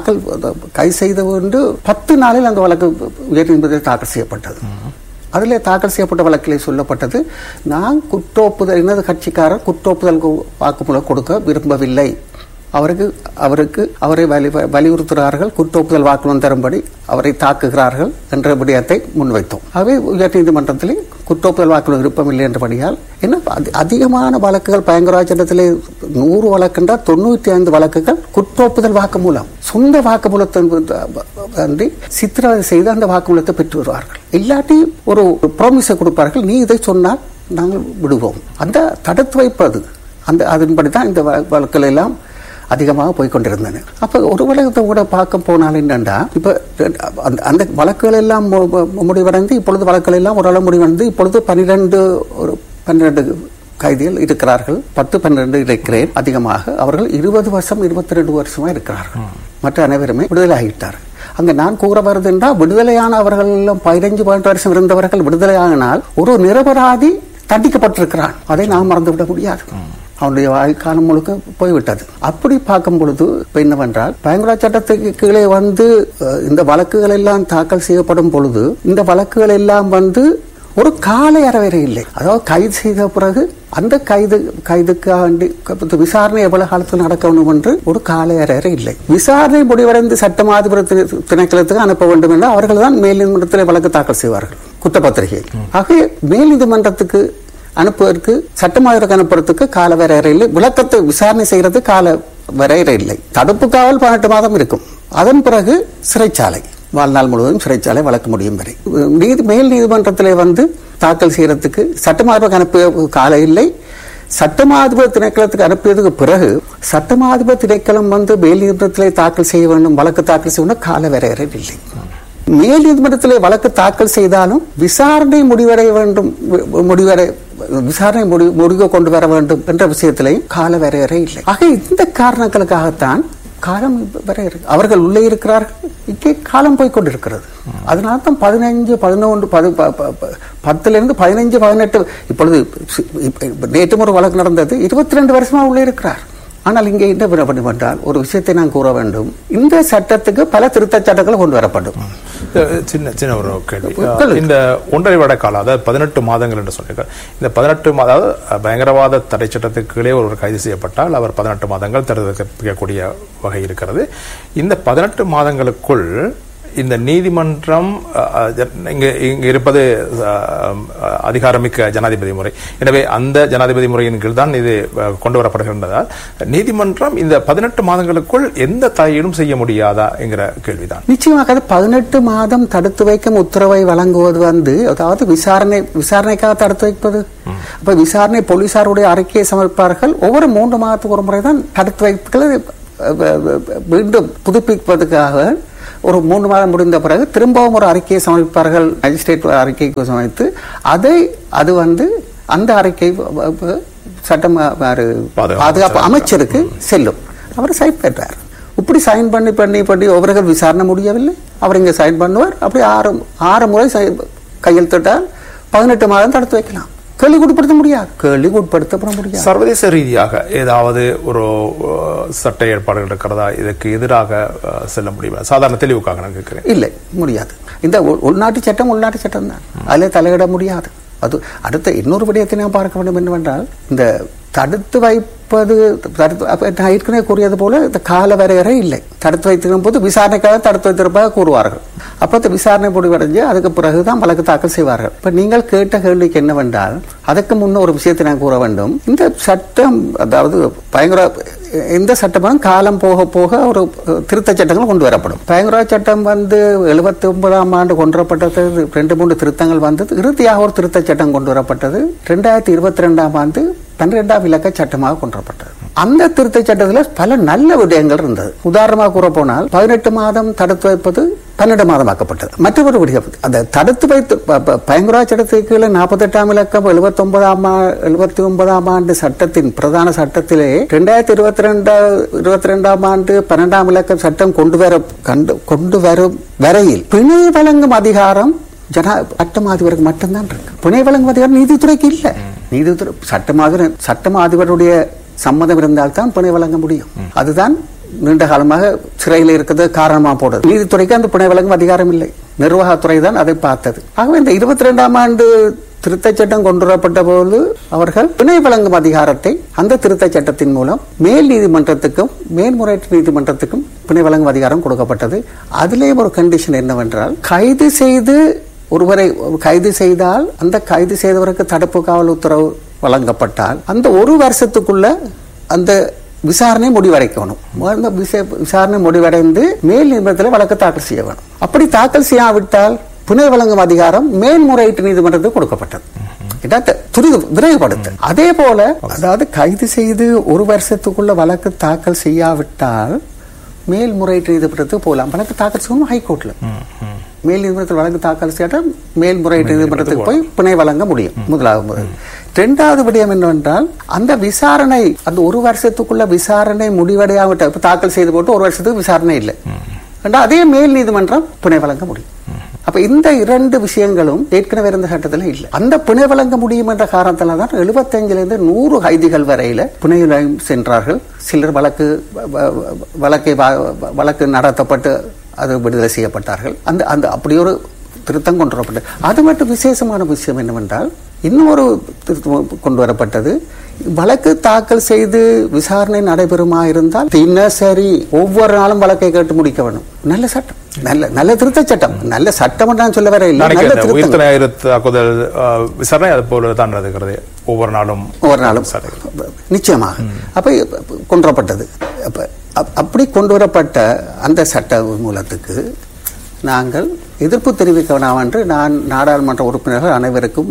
கைது செய்த 10 நாளில் அந்த வழக்கு உயர்நீதிமன்றத்தில் தாக்கல் செய்யப்பட்டது. அதிலே தாக்கல் செய்யப்பட்ட வழக்கிலே சொல்லப்பட்டது, நான் குற்றொப்புதல், எனது கட்சிக்காரர் குற்றொப்புதல் வாக்குமூலம் கொடுக்க விரும்பவில்லை, அவரை வலியுறுத்துகிறார்கள், குற்றொப்புதல் வாக்குமூலம் தரும்படி அவரை தாக்குகிறார்கள் என்ற விடயத்தை முன்வைத்தோம். ஆகவே உயர் நீதிமன்றத்திலே குற்றொப்புதல் வாக்குமூலம் விருப்பமில்லை என்றபடியால் என்ன அதிகமான வழக்குகள் பயங்கரவாத சட்டத்திலே 100 வழக்குன்றால் 95 வழக்குகள் குற்றொப்புதல் வாக்குமூலம், சொந்த வாக்குமூலத்தை சித்திரவதை செய்து அந்த வாக்குமூலத்தை பெற்று வருவார்கள். இல்லாட்டி ஒரு ப்ராமிஸை கொடுப்பார்கள், நீ இதை சொன்னால் நாங்கள் விடுவோம். அந்த தடுத்து வைப்பது அதன்படி தான் இந்த வழக்குகள் எல்லாம் அதிகமாக போய்கொண்டிருந்தன. அப்ப ஒரு வழக்கத்தை கூட பார்க்க போனால் என்னண்டா, இப்ப அந்த வழக்குகள் எல்லாம் முடிவடைந்து இப்பொழுது வழக்குகள் எல்லாம் ஓரளவு முடிவடைந்து இப்பொழுது 12 கைதிகள் இருக்கிறார்கள். 10-12 இருக்கிறேன். அதிகமாக அவர்கள் 20 வருஷம் 22 வருஷமா இருக்கிறார்கள். மற்ற அனைவருமே விடுதலை ஆகிட்டார்கள். அங்க நான் கூற வருது என்றால், விடுதலையான அவர்கள் 15-18 வருஷம் இருந்தவர்கள் விடுதலையானால் ஒரு நிரபராதி தண்டிக்கப்பட்டிருக்கிறான். அதை நாம் மறந்துவிட முடியாது. அவனுடைய வாழ்க்காலம் முழுக்க போய்விட்டது. அப்படி பார்க்கும் பொழுது இப்ப என்னவென்றால், பயங்கரவாத சட்டத்துக்கு கீழே இந்த வழக்குகள் எல்லாம் தாக்கல் செய்யப்படும் பொழுது இந்த வழக்குகள் எல்லாம் ஒரு கால அறவரை இல்லை. அதாவது கைது செய்த பிறகு அந்த கைதுக்கு விசாரணை எவ்வளவு காலத்தில் நடக்க வேண்டும் என்று ஒரு கால அறவரை இல்லை. விசாரணை முடிவடைந்து சட்டமாதிபதி திணைக்களத்துக்கு அனுப்ப வேண்டும் என்று அவர்கள் தான் மேல் நீதிமன்றத்தில் வழக்கு தாக்கல் செய்வார்கள், குற்றப்பத்திரிகை. ஆகவே மேல் நீதிமன்றத்துக்கு அனுப்புவதற்கு, சட்டமாதிபதிக்கு அனுப்புறதுக்கு கால வரையறை இல்லை. விளக்கத்தை விசாரணை செய்யறது கால வரையறை இல்லை. தடுப்பு காவல் 18 மாதம் இருக்கும். அதன் பிறகு சிறைச்சாலை, வாழ்நாள் முழுவதும் சிறைச்சாலை வழக்கு முடியும் வரை. மேல் நீதிமன்றத்திலே தாக்கல் செய்யறதுக்கு சட்டமாதிபதிக்கு அனுப்பிய காலம் இல்லை. சட்டமாதிபதி திணைக்களத்துக்கு அனுப்பியதுக்கு பிறகு சட்டமாதிபதி திணைக்களம் மேல் நீதிமன்றத்திலே தாக்கல் செய்ய வேண்டும், வழக்கு தாக்கல் செய்ய வேண்டும், கால வரையறை இல்லை. மேல் நீதிமன்றத்திலே வழக்கு தாக்கல் செய்தாலும் விசாரணை முடிவடைய வேண்டும், விசாரணை முடிவு கொண்டு வர வேண்டும் என்ற விஷயத்திலேயும் கால வரையறை இல்லை. ஆக இந்த காரணங்களுக்காகத்தான் காலம் வரையறை. அவர்கள் உள்ளே இருக்கிறார்கள், இங்கே காலம் போய்கொண்டிருக்கிறது. அதனால தான் 15, 11, 10 15, 18 இப்பொழுது நேற்று ஒரு வழக்கு நடந்தது. 22 வருஷமா உள்ளே இருக்கிறார். ஆனால் இங்கே என்ன பண்ண என்றால், ஒரு விஷயத்தை நான் கூற வேண்டும், இந்த சட்டத்துக்கு பல திருத்த சட்டங்கள் கொண்டு வரப்படும். சின்ன ஒரு கேள்வி. இந்த 1.5 வருட காலம், அதாவது 18 மாதங்கள் என்று சொன்னீர்கள். இந்த 18 அதாவது பயங்கரவாத தடை சட்டத்துக்கு கீழே ஒருவர் கைது செய்யப்பட்டால் அவர் 18 மாதங்கள் தடுக்கக்கூடிய வகை இருக்கிறது. இந்த 18 மாதங்களுக்குள் இந்த நீதிமன்றம் இங்க இருப்பது அதிகாரமிக்க ஜனாதிபதி முறை. எனவே அந்த ஜனாதிபதி முறையின் கீழ் தான் இது கொண்டு வரப்படுகின்றதால் நீதிமன்றம் இந்த 18 மாதங்களுக்குள் எந்த தலையீடும் செய்ய முடியாதா என்கிற கேள்விதான். நிச்சயமாக 18 மாதம் தடுத்து வைக்கும் உத்தரவை வழங்குவது அதாவது விசாரணைக்காக தடுத்து வைப்பது. அப்ப விசாரணை போலீசாருடைய அறிக்கையை சமர்ப்பார்கள். ஒவ்வொரு 3 மாதத்துக்கு ஒரு முறை தான் தடுத்து வைப்புகளை மீண்டும் புதுப்பிப்பதற்காக ஒரு 3 மாதம் முடிந்த பிறகு திரும்பவும் ஒரு அறிக்கையை சமர்ப்பார்கள். மேஜிஸ்ட்ரேட் அறிக்கைக்கு சமைத்து அது அந்த அறிக்கை சட்டம் பாதுகாப்பு அமைச்சருக்கு செல்லும். அவர் சைன் பெற்றார். இப்படி சைன் பண்ணி ஒவ்வொருவர் விசாரணை முடியவில்லை. அவர் இங்க சைன் பண்ணுவார். அப்படி 6 முறை கையெழுத்திட்டால் 18 மாதம் தடுத்து வைக்கலாம். கேள்விக்குட்படுத்த முடியாது. சர்வதேச ரீதியாக ஏதாவது ஒரு சட்ட ஏற்பாடுகள் இருக்கிறதா? இதற்கு எதிராக செல்ல முடியுமா? சாதாரண தெளிவுக்காக நான் கேட்கிறேன். இல்லை, முடியாது. இந்த உள்நாட்டு சட்டம் தான். அதில் தலையிட முடியாது. அது அடுத்த இன்னொரு விடயத்தை நாம் பார்க்க வேண்டும் என்னவென்றால், இந்த தடுத்து வைப்பது நான் ஏற்கனவே கூறியது போல இந்த கால வரையறை இல்லை. தடுத்து வைத்திருக்கும் போது விசாரணைக்காக தடுத்து வைத்திருப்பதாக கூறுவார்கள். அப்ப இந்த விசாரணை முடிவடைஞ்சு அதுக்கு பிறகுதான் வழக்கு தாக்கல் செய்வார்கள். இப்ப நீங்கள் கேட்ட கேள்விக்கு என்னவென்றால், அதுக்கு முன்ன ஒரு விஷயத்தை நான் கூற வேண்டும். இந்த சட்டம், அதாவது இந்த சட்டம் காலம் போக போக ஒரு திருத்த சட்டங்கள் கொண்டு வரப்படும். பயங்கரவாத சட்டம் 79ஆம் ஆண்டு கொண்டு வரப்பட்டது. 2-3 திருத்தங்கள் வந்தது. இறுதியாக ஒரு திருத்த சட்டம் கொண்டு வரப்பட்டது 2022ஆம் ஆண்டு 12ஆம் இலக்க சட்டமாக கொண்டு வரப்பட்டது. அந்த திருத்த சட்டத்தில் பல நல்ல விடயங்கள் இருந்தது. உதாரணமாக கூற போனால் 18 மாதம் தடுத்து வைப்பது 12 மாதமாக்கப்பட்டது. மற்றொரு விடயம், அந்த தடுத்து வைத்து பயங்கரவாத சட்டத்துக்கு கீழே 48ஆம் இலக்கம் 79ஆம் ஆண்டு சட்டத்தின் பிரதான சட்டத்திலே 2022ஆம் ஆண்டு 12ஆம் இலக்க சட்டம் கொண்டு வரும் வரையில் பிணை வழங்கும் அதிகாரம் சட்டம் அதிபருக்கு மட்டும்தான் இருக்கு. பிணை வழங்கும் அதிகாரம் நீதித்துறைக்கு இல்ல. நீதித்துறை சட்டம் அதிபருடைய சம்மதம் இருந்தால்தான் பிணை வழங்க முடியும். அதுதான் நீண்ட காலமாக சிறையில் இருக்கிறது காரணமா போடுறது. நீதித்துறைக்கு அந்த பிணை வழங்கும் அதிகாரம் இல்லை. நிர்வாகத்துறை தான் அதை பார்த்தது. ஆகவே இந்த 22ஆம் ஆண்டு திருத்த சட்டம் கொண்டு வரப்பட்ட போது அவர்கள் பிணை வழங்கும் அதிகாரத்தை அந்த திருத்த சட்டத்தின் மூலம் மேல் நீதிமன்றத்துக்கும் மேல்முறையீட்டு நீதிமன்றத்துக்கும் பிணை வழங்கும் அதிகாரம் கொடுக்கப்பட்டது. அதிலே ஒரு கண்டிஷன் என்னவென்றால், ஒருவரை கைது செய்தால் அந்த கைது செய்தவருக்கு தடுப்பு காவல் உத்தரவு வழங்கப்பட்டால் அந்த 1 வருஷத்துக்குள்ள அந்த விசாரணை முடிவடைக்கணும். அந்த விசாரணை முடிவடைந்து மேல் நீதிமன்றத்தில் வழக்கு தாக்கல் செய்ய வேணும். அப்படி தாக்கல் செய்யாவிட்டால் பிணை வழங்கும் அதிகாரம் மேல்முறையீட்டு நீதிமன்றத்துக்கு கொடுக்கப்பட்டது. விரைவுபடுத்த. அதே போல, அதாவது கைது செய்து 1 வருஷத்துக்குள்ள வழக்கு தாக்கல் செய்யாவிட்டால் மேல்முறையீட்டு நீதிமன்றத்துக்கு போகலாம். வழக்கு தாக்கல் செய்யணும் ஹைகோர்ட்ல. மேல் நீதிமன்றத்தில் வழக்கு தாக்கல் செய்தால் மேல்முறையீட்டு நீதிமன்றத்துக்கு போய் பிணை வழங்க முடியும். முதலாவது. 2வது விடயம் என்னவென்றால், அந்த விசாரணை அந்த 1 வருஷத்துக்குள்ள விசாரணை முடிவடையாவிட்ட தாக்கல் செய்து போட்டு 1 வருஷத்துக்கு விசாரணை இல்லை, அதே மேல் நீதிமன்றம் பிணை வழங்க முடியும். அப்ப இந்த 2 விஷயங்களும் ஏற்கனவே இருந்த சட்டத்தில் இல்லை. அந்த பிணை வழங்க முடியும் என்ற காரணத்தில தான் 75லிருந்து 100 கைதிகள் வரையில பிணை சென்றார்கள். சிலர் வழக்கு நடத்தப்பட்டு அது விடுதலை செய்யப்பட்டார்கள். அந்த அப்படி ஒரு திருத்தம் கொண்டு வரப்பட்டது. அது மட்டும் விசேஷமான விஷயம் என்னவென்றால், இன்னொரு திருத்தம் கொண்டு வரப்பட்டது. வழக்கு தாக்கல் செய்து விசாரணை நடைபெறுமா இருந்தால் தினசரி ஒவ்வொரு நாளும் வழக்கை கேட்டு முடிக்க வேண்டும். நல்ல சட்டம், நல்ல திருத்த சட்டம். நல்ல சட்டம் நான் சொல்ல வர இல்லை. விசாரணை அது போல தான் நடக்கிறது. ஒவ்வொரு நாளும் நிச்சயமாக அப்ப கொண்டு வரப்பட்டது. அப்படி கொண்டு வரப்பட்ட அந்த சட்ட மூலத்துக்கு நாங்கள் எதிர்ப்பு தெரிவிக்க வேண்டாம் என்று நான் நாடாளுமன்ற உறுப்பினர்கள் அனைவருக்கும்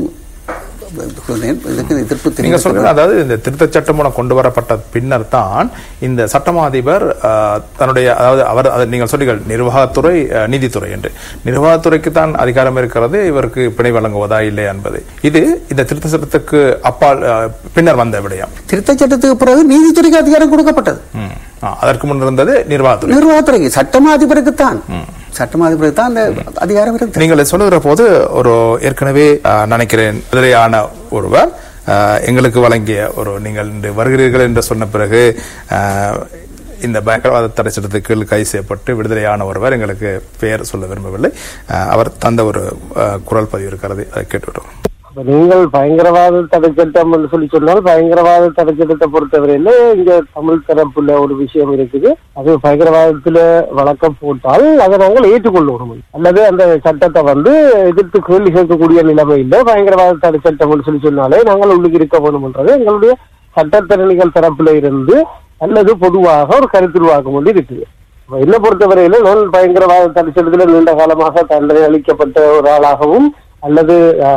நீங்க சொல்லுங்க. அதாவது இந்த திருத்த சட்டம் மூலம் கொண்டு வரப்பட்ட பின்னர் தான் இந்த சட்டமாதிபர் தன்னுடைய, அதாவது நீங்கள் சொல்றீர்கள் நிர்வாகத்துறை நீதித்துறை என்று, நிர்வாகத்துறைக்கு தான் அதிகாரம் இருக்கிறது இவருக்கு பிணை வழங்குவதா இல்லை என்பது. இது இந்த திருத்த சட்டத்துக்கு அப்பால் பின்னர் வந்த விடயம். திருத்த சட்டத்துக்கு பிறகு நீதித்துறைக்கு அதிகாரம் கொடுக்கப்பட்டது. அதற்கு முன் இருந்தது நிர்வாகத்துறைக்கு, சட்டமாதிபருக்கு தான் அந்த அதிகாரம் இருக்கு. நீங்கள் சொல்லுகிற போது ஒரு ஏற்கனவே நினைக்கிறேன் எதிரையான ஒருவர் எங்களுக்கு வழங்கிய ஒரு, நீங்கள் வருகிறீர்கள் என்று சொன்ன பிறகு இந்த பயங்கரவாத தடை சட்டத்துக்கு கீழ் கைது செய்யப்பட்டு விடுதலையான ஒருவர், எங்களுக்கு பெயர் சொல்ல விரும்பவில்லை, அவர் தந்த ஒரு குரல் பதிவு இருக்கிறது, அதை கேட்டுவிட்டோம். நீங்கள் பயங்கரவாத தடை சட்டம் என்று சொல்லி சொன்னால் பயங்கரவாத தடை சட்டத்தை பொறுத்தவரையில இங்க தமிழ் தரப்புல ஒரு விஷயம் இருக்குது. அது பயங்கரவாதத்துல வழக்கம் போட்டால் அதை நாங்கள் ஏற்றுக்கொள்ளணும், அல்லது அந்த சட்டத்தை எதிர்த்து கேள்வி கேட்கக்கூடிய நிலைமை இல்லை. பயங்கரவாத தடை சட்டம் என்று சொல்லி சொன்னாலே நாங்கள் உள்ளுக்கு இருக்க வேணும்ன்றது எங்களுடைய சட்டத்திறனிகள் தரப்புல இருந்து அல்லது பொதுவாக ஒரு கருத்துருவாக்கம் கொண்டு இருக்குது. என்ன பொறுத்தவரையில நான் பயங்கரவாத தடை சட்டத்தில் நீண்ட காலமாக தண்டனை அளிக்கப்பட்ட ஒரு ஆளாகவும் அல்லது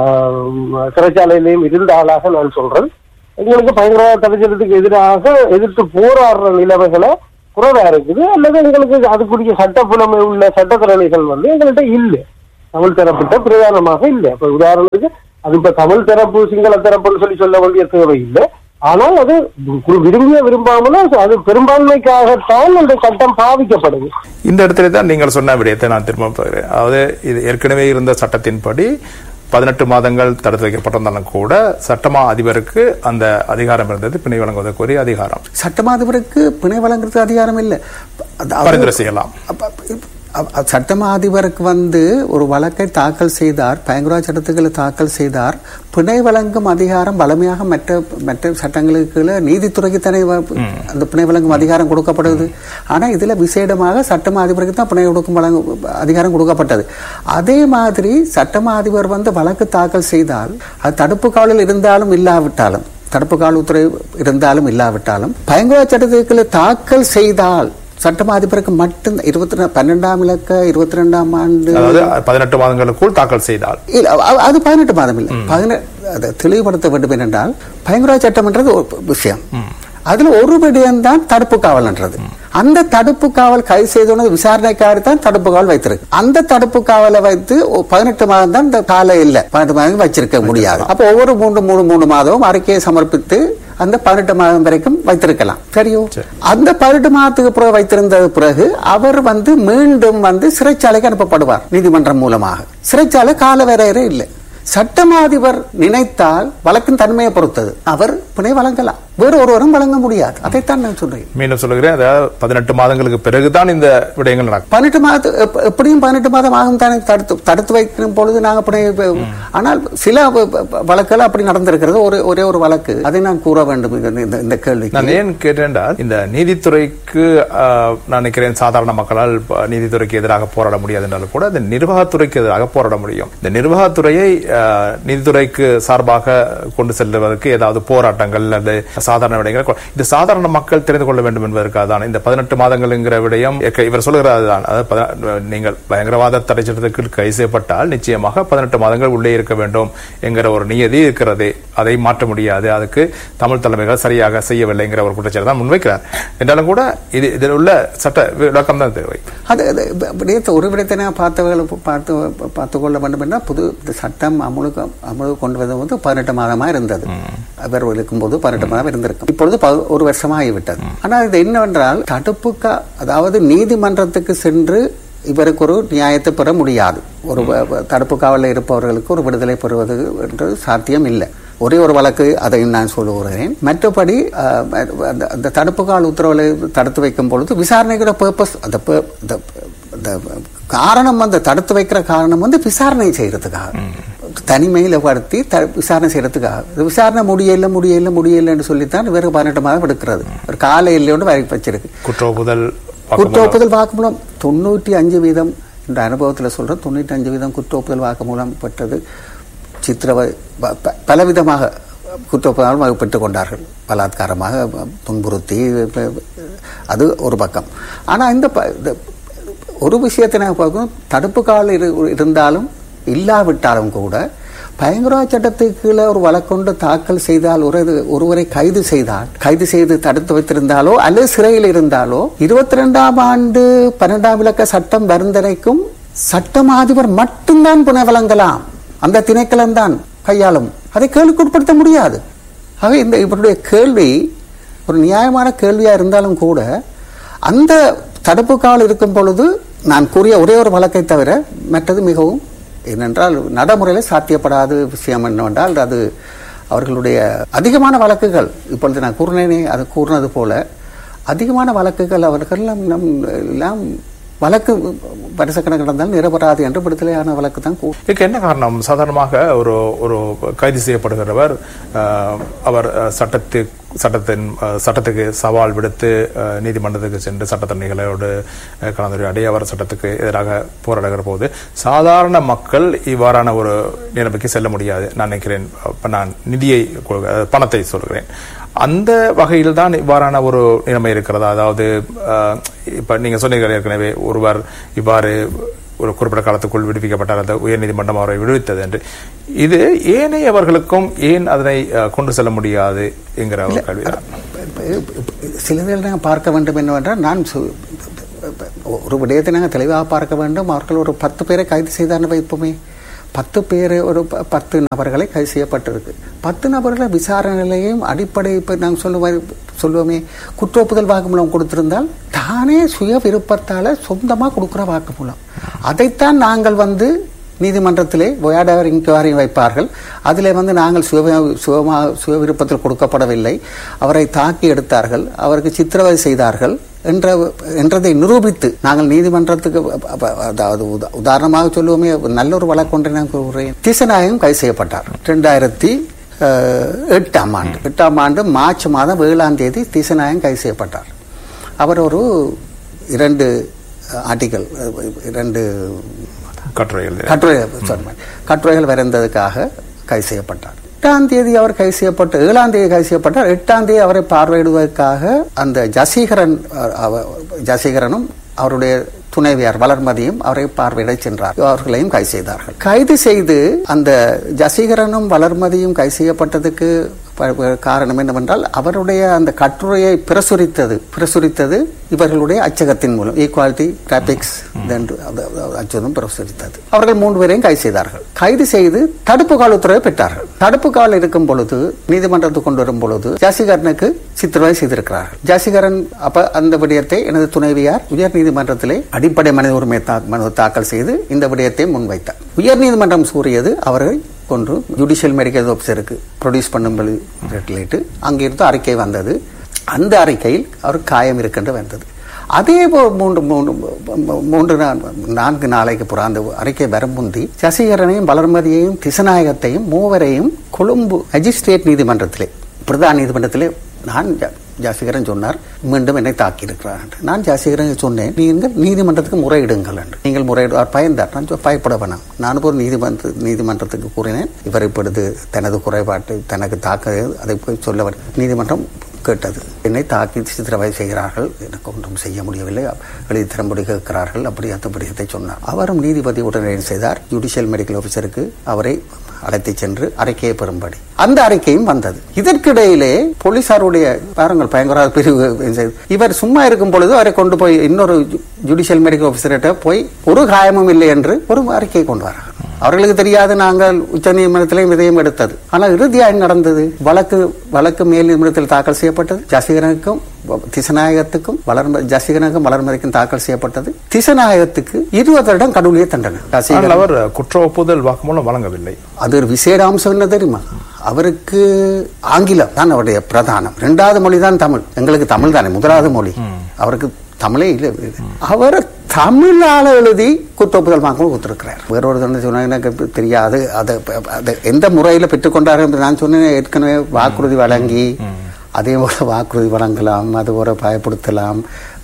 சிறைச்சாலையிலையும் இருந்த ஆளாக நான் சொல்றேன். எங்களுக்கு பயங்கரவாத தடை சட்டத்துக்கு எதிராக எதிர்த்து போராடுற நிலைமைகளை குறைவா இருக்குது, அல்லது எங்களுக்கு அதுக்குரிய சட்டப்புலமை உள்ள சட்டத்திறனிகள் எங்கள்கிட்ட இல்லை, தமிழ் தரப்பிட்ட பிரதானமாக இல்லை. இப்ப உதாரணத்துக்கு அது இப்ப தமிழ் தரப்பு சிங்கள தரப்புன்னு சொல்லி சொல்ல வேண்டிய தேவை இல்லை. ஆனால் அது விரும்பாமலும் அது பெரும்பான்மைக்காகத்தான் அந்த சட்டம் பாவிக்கப்படுது. இந்த இடத்துல தான் நீங்கள் சொன்ன விடயத்தை நான் திரும்ப போகிறேன். அதாவது இது ஏற்கனவே இருந்த சட்டத்தின்படி 18 மாதங்கள் தடுத்து வைக்கப்பட்டிருந்தாலும் கூட சட்டமா அதிபருக்கு அந்த அதிகாரம் இருந்தது, பிணை வழங்குவதற்குரிய அதிகாரம். சட்டமா அதிபருக்கு பிணை வழங்குறதுக்கு அதிகாரம் இல்லை, பரிந்துரை செய்யலாம். சட்டமா அதிபருக்கு ஒரு வழக்கை தாக்கல் செய்தார், பயங்கரவாத சட்டத்துக்களை தாக்கல் செய்தார், பிணை வழங்கும் அதிகாரம் பலமையாக மற்ற சட்டங்களுக்கு நீதித்துறைக்கு தானே அந்த பிணை வழங்கும் அதிகாரம் கொடுக்கப்படுது. ஆனா இதுல விசேடமாக சட்டமா அதிபருக்கு தான் பிணை கொடுக்கும் அதிகாரம் கொடுக்கப்பட்டது. அதே மாதிரி சட்டமா அதிபர் வழக்கு தாக்கல் செய்தால் அது தடுப்பு காவலில் இருந்தாலும் இல்லாவிட்டாலும், தடுப்பு காவல் உத்தரவு இருந்தாலும் இல்லாவிட்டாலும், பயங்கரவாத சட்டத்துக்களை தாக்கல் செய்தால் சட்டமா அதிபருக்கு மட்டும் 12ஆம் இலக்க 22ஆம் ஆண்டு 18 மாதங்களுக்குள் தாக்கல் செய்தால் அது 18 மாதம் இல்லை, தெளிவுபடுத்த வேண்டும். என்றால் பயங்கரவாத சட்டம்ன்றது ஒரு விஷயம், அதுல ஒரு விடயம்தான் தடுப்பு காவல்ன்றது. அந்த தடுப்பு காவல் கைது செய்தோன்னு விசாரணைக்காக தான் தடுப்பு காவல் வைத்திருக்கு. அந்த தடுப்பு காவலை வைத்து 18 மாதம் தான் இந்த கால இல்லை, 18 மாதம் வச்சிருக்க முடியாது. அப்போ ஒவ்வொரு 3 மாதமும் அறிக்கையை சமர்ப்பித்து அந்த 18 மாதம் வரைக்கும் வைத்திருக்கலாம். சரியோ? அந்த 18 மாதத்துக்கு பிறகு வைத்திருந்த பிறகு அவர் மீண்டும் சிறைச்சாலைக்கு அனுப்பப்படுவார் நீதிமன்றம் மூலமாக. சிறைச்சாலை கால வரையறை இல்லை. சட்டமாதிபர் நினைத்தால் வழக்கின் தன்மையை பொறுத்தது அவர் பிணை வழங்கலாம், வேறு ஒருவரும் வழங்க முடியாது. அதைத்தான் நான் சொல்றேன். மீண்டும் சொல்லுகிறேன், 18 மாதங்களுக்கு பிறகுதான் இந்த விடயங்கள் நடக்கும். 18 மாதம் எப்படியும் 18 மாதம் ஆகும் தானே தடுத்து வைக்கும் பொழுது நாங்கள் பிணை. ஆனால் சில வழக்குகள் அப்படி நடந்திருக்கிறது. ஒரே ஒரு வழக்கு, அதை நான் கூற வேண்டும். இந்த கேள்வி நான் ஏன் கேட்டேன்டால், இந்த நீதித்துறைக்கு நான் நினைக்கிறேன் சாதாரண மக்களால் நீதித்துறைக்கு எதிராக போராட முடியாது என்றாலும் கூட இந்த நிர்வாகத்துறைக்கு எதிராக போராட முடியும். இந்த நிர்வாகத்துறையை நீதித்துறைக்கு சார்பாக கொண்டு செல்வதற்கு ஏதாவது போராட்டங்கள் அல்லது சாதாரண விடயங்கள் இந்த சாதாரண மக்கள் தெரிந்து கொள்ள வேண்டும் என்பதற்காக தான் இந்த 18 மாதங்கள்ங்கிற விடயம் இவர் சொல்லுகிறதுதான். அதாவது நீங்கள் பயங்கரவாத தடை சட்டத்துக்கு கைது செய்யப்பட்டால் நிச்சயமாக 18 மாதங்கள் உள்ளே இருக்க வேண்டும் என்கிற ஒரு நியதி இருக்கிறது, அதை மாற்ற முடியாது, அதுக்கு தமிழ் தலைமைகள் சரியாக செய்யவில்லைங்கிற ஒரு குற்றச்சாட்டு தான் முன்வைக்கிறார். என்றாலும் கூட இதில் உள்ள சட்ட விளக்கம் தான் தேவை. ஒரு விடத்தை பார்த்து கொள்ள வேண்டும் என்றால் புது சட்டம் அமுலுக்கு கொண்டு வந்தபோது 18 மாதமா இருந்தது. அவர் இருக்கும்போது 18 மாதம் இருந்திருக்கும். இப்பொழுது 1 வருஷமா ஆகிவிட்டது. ஆனால் இது என்னவென்றால் தடுப்பு அதாவது நீதிமன்றத்துக்கு சென்று இவருக்கு ஒரு நியாயத்தை பெற முடியாது. ஒரு தடுப்பு காவலில் இருப்பவர்களுக்கு ஒரு விடுதலை பெறுவது என்று சாத்தியம் இல்லை. ஒரே ஒரு வழக்கு, அதை நான் சொல்லுகிறேன். மற்றபடி அந்த தடுப்பு காவல் உத்தரவுகளை தடுத்து வைக்கும் பொழுது விசாரணையோட பர்பஸ், அந்த காரணம் தடுத்து வைக்கிற காரணம் விசாரணை செய்யறதுக்காக, தனிமையில் படுத்தி விசாரணை செய்யறதுக்காக. விசாரணை முடியலன்னு சொல்லித்தான் வேறு 18 மாதம் எடுக்கிறது. ஒரு காலை இல்லையோடு வச்சிருக்கு. குற்றோப்புதல் வாக்குமூலம் 95% என்ற அனுபவத்தில் சொல்றேன். 95% குற்றோப்புதல் வாக்குமூலம் பெற்றது. பலவிதமாக குற்றோப்புதல் பெற்றுக் கொண்டார்கள், பலாத்காரமாக துன்புறுத்தி, அது ஒரு பக்கம். ஆனால் இந்த ஒரு விஷயத்தை நான் பார்க்கணும், தடுப்பு காவல் இருந்தாலும் இல்லாவிட்டாலும் கூட பயங்கரவாத சட்டத்துக்கு கீழே ஒரு வழக்கொண்டு தாக்கல் செய்தால், ஒருவரை கைது செய்து தடுத்து வைத்திருந்தாலோ அல்லது சிறையில் இருந்தாலோ 22ஆம் ஆண்டு 12ஆம் இலக்க சட்டம் வருந்தனைக்கும் சட்டமாதிபர் மட்டும்தான் பிணை வழங்கலாம். அந்த திணைக்களம் தான் கையாளும், அதை கேள்விக்கு உட்படுத்த முடியாது. ஆக இவருடைய கேள்வி ஒரு நியாயமான கேள்வியா இருந்தாலும் கூட அந்த தடுப்பு காவல் இருக்கும் பொழுது நான் கூறிய ஒரே ஒரு வழக்கை தவிர மற்றது மிகவும் ஏனென்றால் நடைமுறையில் சாத்தியப்படாத விஷயம் என்னவென்றால், அது அவர்களுடைய அதிகமான வழக்குகள், இப்பொழுது நான் கூறினது போல அதிகமான வழக்குகள் அவர்கள் எல்லாம் வழக்கு வருஷக்கணக்கு நடந்தாலும் நிரபராதி என்று விடுதலையான வழக்கு தான் கூடும். இதுக்கு என்ன காரணம்? சாதாரணமாக ஒரு கைது செய்யப்படுகிறவர் அவர் சட்டத்துக்கு சவால் விடுத்து நீதிமன்றத்துக்கு சென்று சட்டத்தரணிகளோடு கலந்துரையாடி அவர் சட்டத்துக்கு எதிராக போராடுகிற போது சாதாரண மக்கள் இவ்வாறான ஒரு நிலைமைக்கு செல்ல முடியாது. நான் நினைக்கிறேன், நான் பணத்தை சொல்கிறேன். அந்த வகையில் தான் இவ்வாறான ஒரு நிலைமை இருக்கிறதா? அதாவது இப்ப நீங்க சொன்னீர்கள் ஏற்கனவே, ஒருவர் இவ்வாறு ஒரு குறிப்பிட்ட காலத்துக்குள் விடுவிக்கப்பட்டார், அந்த உயர்நீதிமன்றம் அவரை விடுவித்தது என்று. இது ஏனையவர்களுக்கும் ஏன் அதனை கொண்டு செல்ல முடியாது என்கிற ஒரு கேள்விதான். சிலதில் நாங்கள் பார்க்க வேண்டும் என்னவென்றால், நான் ஒரு விடயத்தை நாங்கள் தெளிவாக பார்க்க வேண்டும். அவர்கள் ஒரு 10 பேரை கைது செய்தான்னு வைப்போமே, 10 பேர், ஒரு 10 நபர்களை கைது செய்யப்பட்டிருக்கு. 10 நபர்களை விசாரணையிலையும் அடிப்படை இப்போ நாங்கள் சொல்லுவோமே, குற்றொப்புதல் வாக்குமூலம் கொடுத்திருந்தால் தானே சுய விருப்பத்தால் சொந்தமாக கொடுக்குற வாக்குமூலம், அதைத்தான் நாங்கள் நீதிமன்றத்திலே வொயாடவர் இன்குவாரி வைப்பார்கள். அதில் நாங்கள் சுய விருப்பத்தில் கொடுக்கப்படவில்லை, அவரை தாக்கி எடுத்தார்கள், அவருக்கு சித்திரவதை செய்தார்கள் என்றதை நிரூபித்து நாங்கள் நீதிமன்றத்துக்கு, அதாவது உதாரணமாக சொல்லுவோமே, நல்ல ஒரு வழக்கு ஒன்றை நான் கூறுகிறேன். திசநாயகம் கைது செய்யப்பட்டார் 2008 ஆண்டு மார்ச் மாதம் 7ஆம் தேதி திசநாயகம் கைது செய்யப்பட்டார். அவர் ஒரு 2 ஆர்டிகல் 2 கட்டுரைகள் வரைந்ததுக்காக கைது செய்யப்பட்டார். 8ஆம் தேதி அவர் கைது செய்யப்பட்டு 7ஆம் தேதி கைது செய்யப்பட்டார். 8ஆம் தேதி அவரை பார்வையிடுவதற்காக அந்த ஜசீகரனும் அவருடைய துணைவியார் வளர்மதியும் அவரை பார்வையிட சென்றார். அவர்களையும் கைது செய்தார்கள். கைது செய்து அந்த ஜசீகரனும் வளர்மதியும் கைது செய்யப்பட்டதுக்கு காரணம் என்னவென்றால், அவருடைய அந்த கட்டுரையை பிரசுரித்தது இவர்களுடைய அச்சகத்தின் மூலம், ஈக்குவாலிட்டி கிராபிக்ஸ் அச்சகம் பிரசுரித்தது. அவர்கள் 3 பேரையும் கைது செய்தார்கள். கைது செய்து தடுப்பு கால உத்தரவை பெற்றார்கள். தடுப்பு கால இருக்கும் பொழுது நீதிமன்றத்துக்கு கொண்டு வரும் பொழுது ஜாசிகரனுக்கு சித்திரவதை செய்திருக்கிறார்கள். ஜாசிகரன் அப்ப அந்த விடயத்தை எனது துணைவியார் உயர் நீதிமன்றத்திலே அடிப்படை மனித உரிமை மனு தாக்கல் செய்து இந்த விடயத்தை முன்வைத்தார். உயர் நீதிமன்றம் கூறியது அவரை கொண்டு ஜுடிஷியல் மெடிக்கல் ஆஃபீஸருக்கு ப்ரொடியூஸ் பண்ணும்படி அங்கிருந்து அறிக்கை வந்தது. அந்த அறிக்கையில் அவர் காயம் இருக்கின்ற வந்தது. அதே போல் 4 நாளைக்கு புற அந்த அறிக்கை வரும் முந்தி ஜசீகரனையும் வளர்மதியையும் திசநாயகத்தையும் 3வரையும் கொழும்பு மஜிஸ்ட்ரேட் நீதிமன்றத்திலே, பிரதான நீதிமன்றத்திலே நான் ஜாசிகரன் சொன்னார், மீண்டும் என்னை தாக்கி இருக்கிறார். நான் ஜாசிகரன் சொன்னேன், நீங்கள் நீதிமன்றத்துக்கு முறையிடுங்கள் என்று. நீங்கள் முறையிடுவார் பயந்தார். நான் பயப்பட வேணாம். நான் ஒரு நீதிமன்றத்துக்கு கூறினேன், இவர் இப்பொழுது தனது குறைபாட்டு தனக்கு தாக்க அதை போய் சொல்ல நீதிமன்றம் கேட்டது. என்னை தாக்கி சித்திரவதை செய்கிறார்கள், எனக்கு ஒன்றும் செய்ய முடியவில்லை, எழுதி தரம்படி கேட்கிறார்கள், அப்படி அந்த படியத்தை சொன்னார். அவரும் நீதிபதி உடனே செய்தார், ஜுடிஷியல் மெடிக்கல் ஆஃபீஸருக்கு அவரை அழைத்து சென்று அறிக்கையை பெறும்படி. அந்த அறிக்கையும் வந்தது. இதற்கிடையிலே போலீசாருடைய பாருங்கள் பயங்கர பிரிவு, இவர் சும்மா இருக்கும் பொழுது அவரை கொண்டு போய் இன்னொரு ஜுடிஷியல் மெடிக்கல் ஆஃபீஸர்கிட்ட போய் ஒரு காயமும் இல்லை என்று ஒரு அறிக்கையை கொண்டு வராங்க. அவர்களுக்கு தெரியாது நாங்கள் உச்ச நீதிமன்றத்திலையும் விதயம் எடுத்தது. ஆனால் இறுதியாக நடந்தது, வழக்கு மேல் நீதிமன்றத்தில் தாக்கல் செய்யப்பட்டது. ஜசீகரனுக்கும் திசநாயகத்துக்கும் ஜசீகரனுக்கும் வளர்மதிக்கும் தாக்கல் செய்யப்பட்டது. திசநாயகத்துக்கு 20 வருடம் கடவுளிய தண்டனை. அவர் குற்ற ஒப்புதல் வாக்குமூலம் வழங்கவில்லை. அது ஒரு விசேட அம்சம் என்ன தெரியுமா? அவருக்கு ஆங்கிலம் தான் அவருடைய பிரதானம், 2வது மொழி தான் தமிழ். எங்களுக்கு தமிழ் தானே 1வது மொழி, அவருக்கு தமிழே இல்லை. அவர் தமிழால எழுதி குற்றொப்புதல் வாக்குமூலம் கொடுத்திருக்கிறார். வேறொரு சொன்ன எனக்கு தெரியாது அதை எந்த முறையில் பெற்றுக்கொண்டார் என்று நான் சொன்னேன். ஏற்கனவே வாக்குறுதி வழங்கி அதே போல வாக்குறுதி வழங்கலாம், அது போல பயப்படுத்தலாம்.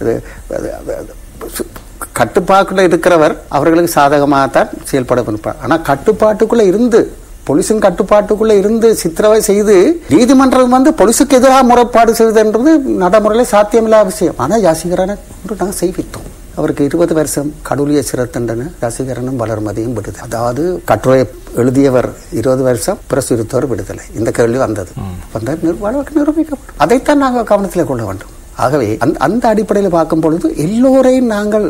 கட்டுப்பாட்டுக்குள்ள இருக்கிறவர் அவர்களுக்கு சாதகமாகத்தான் செயல்பட. ஆனா கட்டுப்பாட்டுக்குள்ள இருந்து போலீஸின் கட்டுப்பாட்டுக்குள்ள இருந்து சித்திரவதை செய்து நீதிமன்றம் போலீஸுக்கு எதிராக முறைப்பாடு செய்வதுன்றது நடைமுறையில சாத்தியமில்லாத விஷயம். ஆனா ஜாசிகரனை நாங்கள் செய்வித்தோம். அவருக்கு 20 வருஷம் கடூழிய சிறை தண்டனை, ஜசீகரனும் வளர்மதியும் விடுதலை. அதாவது கட்டுரை எழுதியவர் 20 வருஷம், பிரசுரித்தவர் விடுதலை. இந்த கேள்வி வந்தது. வழக்கு நிரூபிக்கப்படும். அதைத்தான் நாங்கள் கவனத்தில் கொள்ள வேண்டும். ஆகவே அந்த அடிப்படையில் பார்க்கும் பொழுது எல்லோரையும் நாங்கள்,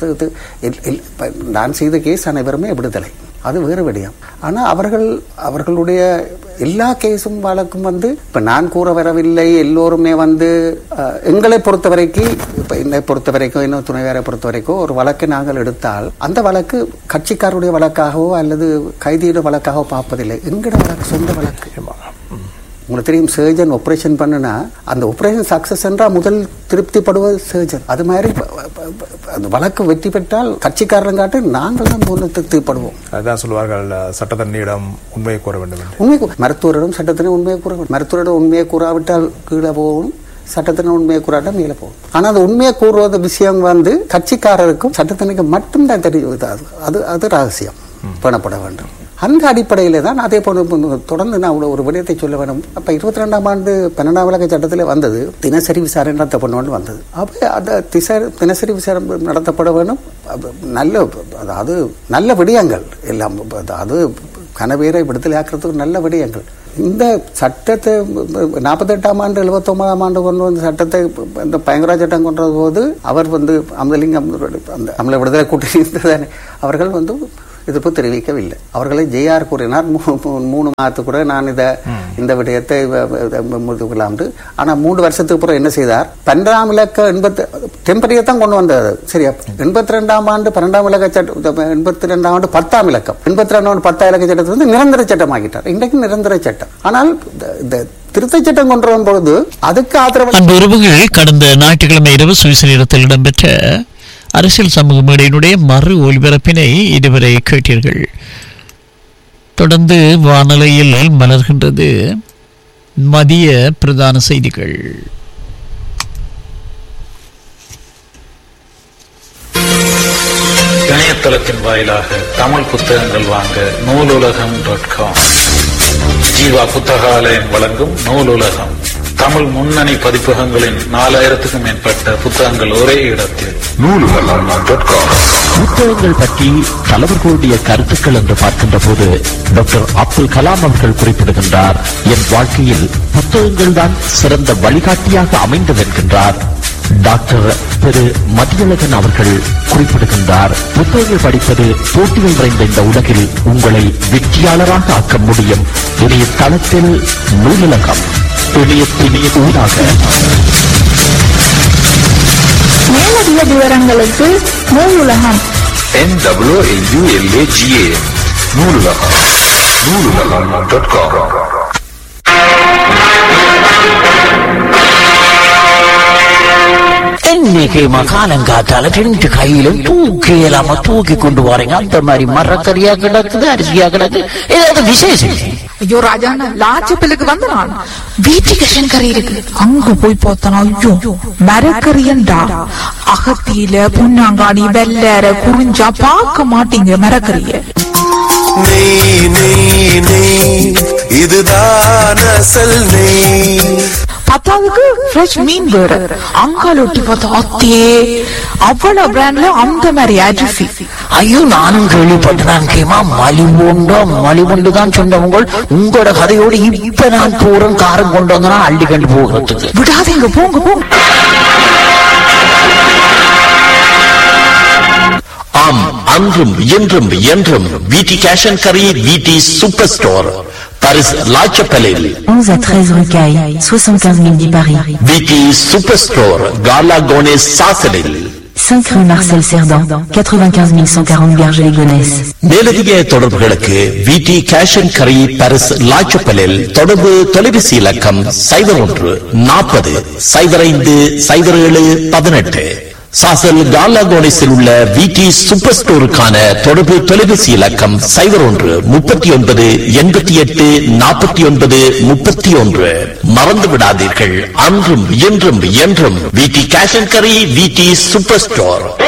நான் செய்த கேஸ் அனைவருமே விடுதலை, அது வேறு விடயம். ஆனா அவர்களுடைய எல்லா கேஸும் வழக்கும் இப்ப நான் கூற வரவில்லை. எல்லோருமே எங்களை பொறுத்த வரைக்கும், இப்ப என்னை பொறுத்த வரைக்கும், இன்னும் துணைவேரை பொறுத்த வரைக்கும் ஒரு வழக்கை நாங்கள் எடுத்தால் அந்த வழக்கு கட்சிக்காருடைய வழக்காகவோ அல்லது கைதியுடைய வழக்காகவோ பார்ப்பதில்லை. எங்கட வழக்கு சொந்த வழக்கு. உங்களுக்கு தெரியும், சர்ஜன் ஆபரேஷன் பண்ணுனா அந்த ஆபரேஷன் சக்சஸ் என்றா முதல் திருப்திப்படுவது சர்ஜன். அது மாதிரி அந்த வழக்கு வெற்றி பெற்றால் கட்சிக்காரங்காட்டு நாங்கள் தான் திருப்படுவோம். அதான் சொல்லுவார்கள், சட்டத்தன்னியிடம் உண்மையை கூற வேண்டும். உண்மை மருத்துவரிடம் சட்டத்தினை உண்மையை கூற வேண்டும். மருத்துவரிடம் உண்மையை கூறாவிட்டால் கீழே போகணும், சட்டத்தின் உண்மையை கூறாட்டா மேலே போகும். ஆனால் அந்த உண்மையை கூறுவது விஷயம் கட்சிக்காரருக்கும் சட்டத்தினைக்கு மட்டும்தான் தெரியுது. அது ரகசியம் பேணப்பட வேண்டும். அந்த அடிப்படையில தான் அதே போல தொடர்ந்து நான் ஒரு விடயத்தை சொல்ல வேண்டும். அப்ப 22ஆம் ஆண்டு 12ஆம் இலக்க சட்டத்தில் வந்தது தினசரி விசாரணை நடத்தப்பட வேண்டும் வந்தது. அப்ப அந்த தினசரி விசாரணை நடத்தப்பட வேண்டும். அதாவது நல்ல விடயங்கள் எல்லாம், அது கனவேரை விடுதலை ஆக்கிறதுக்கு நல்ல விடயங்கள். இந்த சட்டத்தை 48ஆம் ஆண்டு 79ஆம் ஆண்டு கொண்டு வந்த சட்டத்தை இந்த பயங்கர சட்டம் கொண்ட போது அவர் அமலிங்கம் அந்த அமல விடுதலை கூட்டணி இருந்ததானே, அவர்கள் எதிர்ப்பு தெரிவிக்கவில்லை. அவர்களை ஜேஆர் கூறினார் 3 மாதத்துக்கு கூட நான் இந்த விடயத்தை முடித்துக்கொள்ளலாம். ஆனா 3 வருஷத்துக்கு அப்புறம் என்ன செய்தார், 12ஆம் இலக்க டெம்பரரியா தான் கொண்டு வந்தது. சரியா 82ஆம் ஆண்டு 12ஆம் இலக்க சட்டம், 82ஆம் ஆண்டு 10ஆம் இலக்கம், 82ஆம் ஆண்டு 10ஆம் இலக்க சட்டத்தை நிரந்தர சட்டம் ஆகிட்டார். இன்றைக்கு நிரந்தர சட்டம். ஆனால் இந்த திருத்த சட்டம் கொண்டு வரும்போது அதுக்கு ஆதரவு. அந்த உறவுகள் கடந்த ஞாயிற்றுக்கிழமை இரவு சுவிஸ் நேரத்தில் இடம்பெற்ற அரசியல் சமூக மேடையினுடைய மறு ஒலிபரப்பினை இதுவரை கேட்டீர்கள். தொடர்ந்து வானொலியில் மலர்கின்றது மதிய பிரதான செய்திகள். இணையதளத்தின் வாயிலாக தமிழ் புத்தகங்கள் வாங்க நூலுலகம்.com. ஜீவா புத்தகாலயம் வழங்கும் நூலுலகம். தமிழ் முன்னணி பதிப்பகங்களின் 4000க்கும் மேற்பட்ட புத்தகங்கள் ஒரே இடத்தில். நூலுலகம்.com. புத்தகங்கள் பற்றி தலைவர்களுடைய கருத்துக்கள் என்று பார்க்கின்ற போது டாக்டர் அப்துல் கலாம் அவர்கள் குறிப்பிடுகின்றார், என் வாழ்க்கையில் புத்தகங்கள் தான் சிறந்த வழிகாட்டியாக அமைந்ததென்கின்றார். டாக்டர் திரு மதியழகன் அவர்கள் குறிப்பிடுகின்றார், புத்தகங்கள் படிப்பது போட்டிகள் நிறைந்த இந்த உலகில் உங்களை வெற்றியாளராக ஆக்க முடியும். இணைய தளத்தில் நூலகம், இணையத்தின் ஊடாக. மேலதிக விவரங்களுக்கு நூலுலகம் NWLULAGA நூலுலகம் நூலுலகம்.com. இன்னைக்கு மகாலங்காத்தால 2 கையிலும் தூக்கி இல்லாம தூக்கி கொண்டு வரீங்க. அந்த மாதிரி மரக்கறியா கிடக்குது, அரிசியா கிடக்கு, ஏதாவது விசேஷம்? ஐயோ ராஜாண்ணா, லாச்சப்பிலுக்கு வந்து நான் வீட்டுக்கு கறி இருக்கு, அங்க போய் பார்த்தனா ஐயோ மரக்கறியண்டா. அகத்தியில பொன்னாங்காடி வெள்ளற குறிஞ்சா பார்க்க மாட்டீங்க மரக்கறிய. இதுதான் அசல் நெய். பத்தாவதுக்கு ஃப்ரெஷ் மீன் வேற, அங்கால ஒட்டி பார்த்தா அத்தே அவ்வளவு பிராண்ட்ல அந்த மாதிரி அரிசி. ஐயோ நானும் கேள்விப்பட்டேன். கேமா மலிவுண்டு தான் சொன்னவங்க உங்களோட கதையோடு இப்ப நான் போறேன் காரம் கொண்டு வந்தா அள்ளி கண்டு போகிறதுக்கு. விடாதீங்க, போங்க போங்க. ஆம், அன்றும் இன்றும் என்றும் வீட்டி cash and curry, வீட்டி super store, Paris லாச்சப்பலில் 11 à 13 rue Caille, 75 010 Paris. வீட்டி super store, காலா கோனேஸ் சாசலில் 5 rue Marcel Cerdan, 95 140 Garges-les-Gonesse. மேலதிக தொடர்புகளுக்கு வீட்டி கேஷ் அண்ட் கரி, பாரிஸ் லாச்சப்பலில் தொடர்பு தொலைபேசி இலக்கம் 01 40 05 07 18. சாசல் காலாகோனிஸில் உள்ள வீட்டி சூப்பர் ஸ்டோருக்கான தொடர்பு தொலைபேசி இலக்கம் 01 39 88 49 31. மறந்து விடாதீர்கள், அன்றும் இன்றும் என்றும் வீட்டி cash and curry, வீட்டி super store.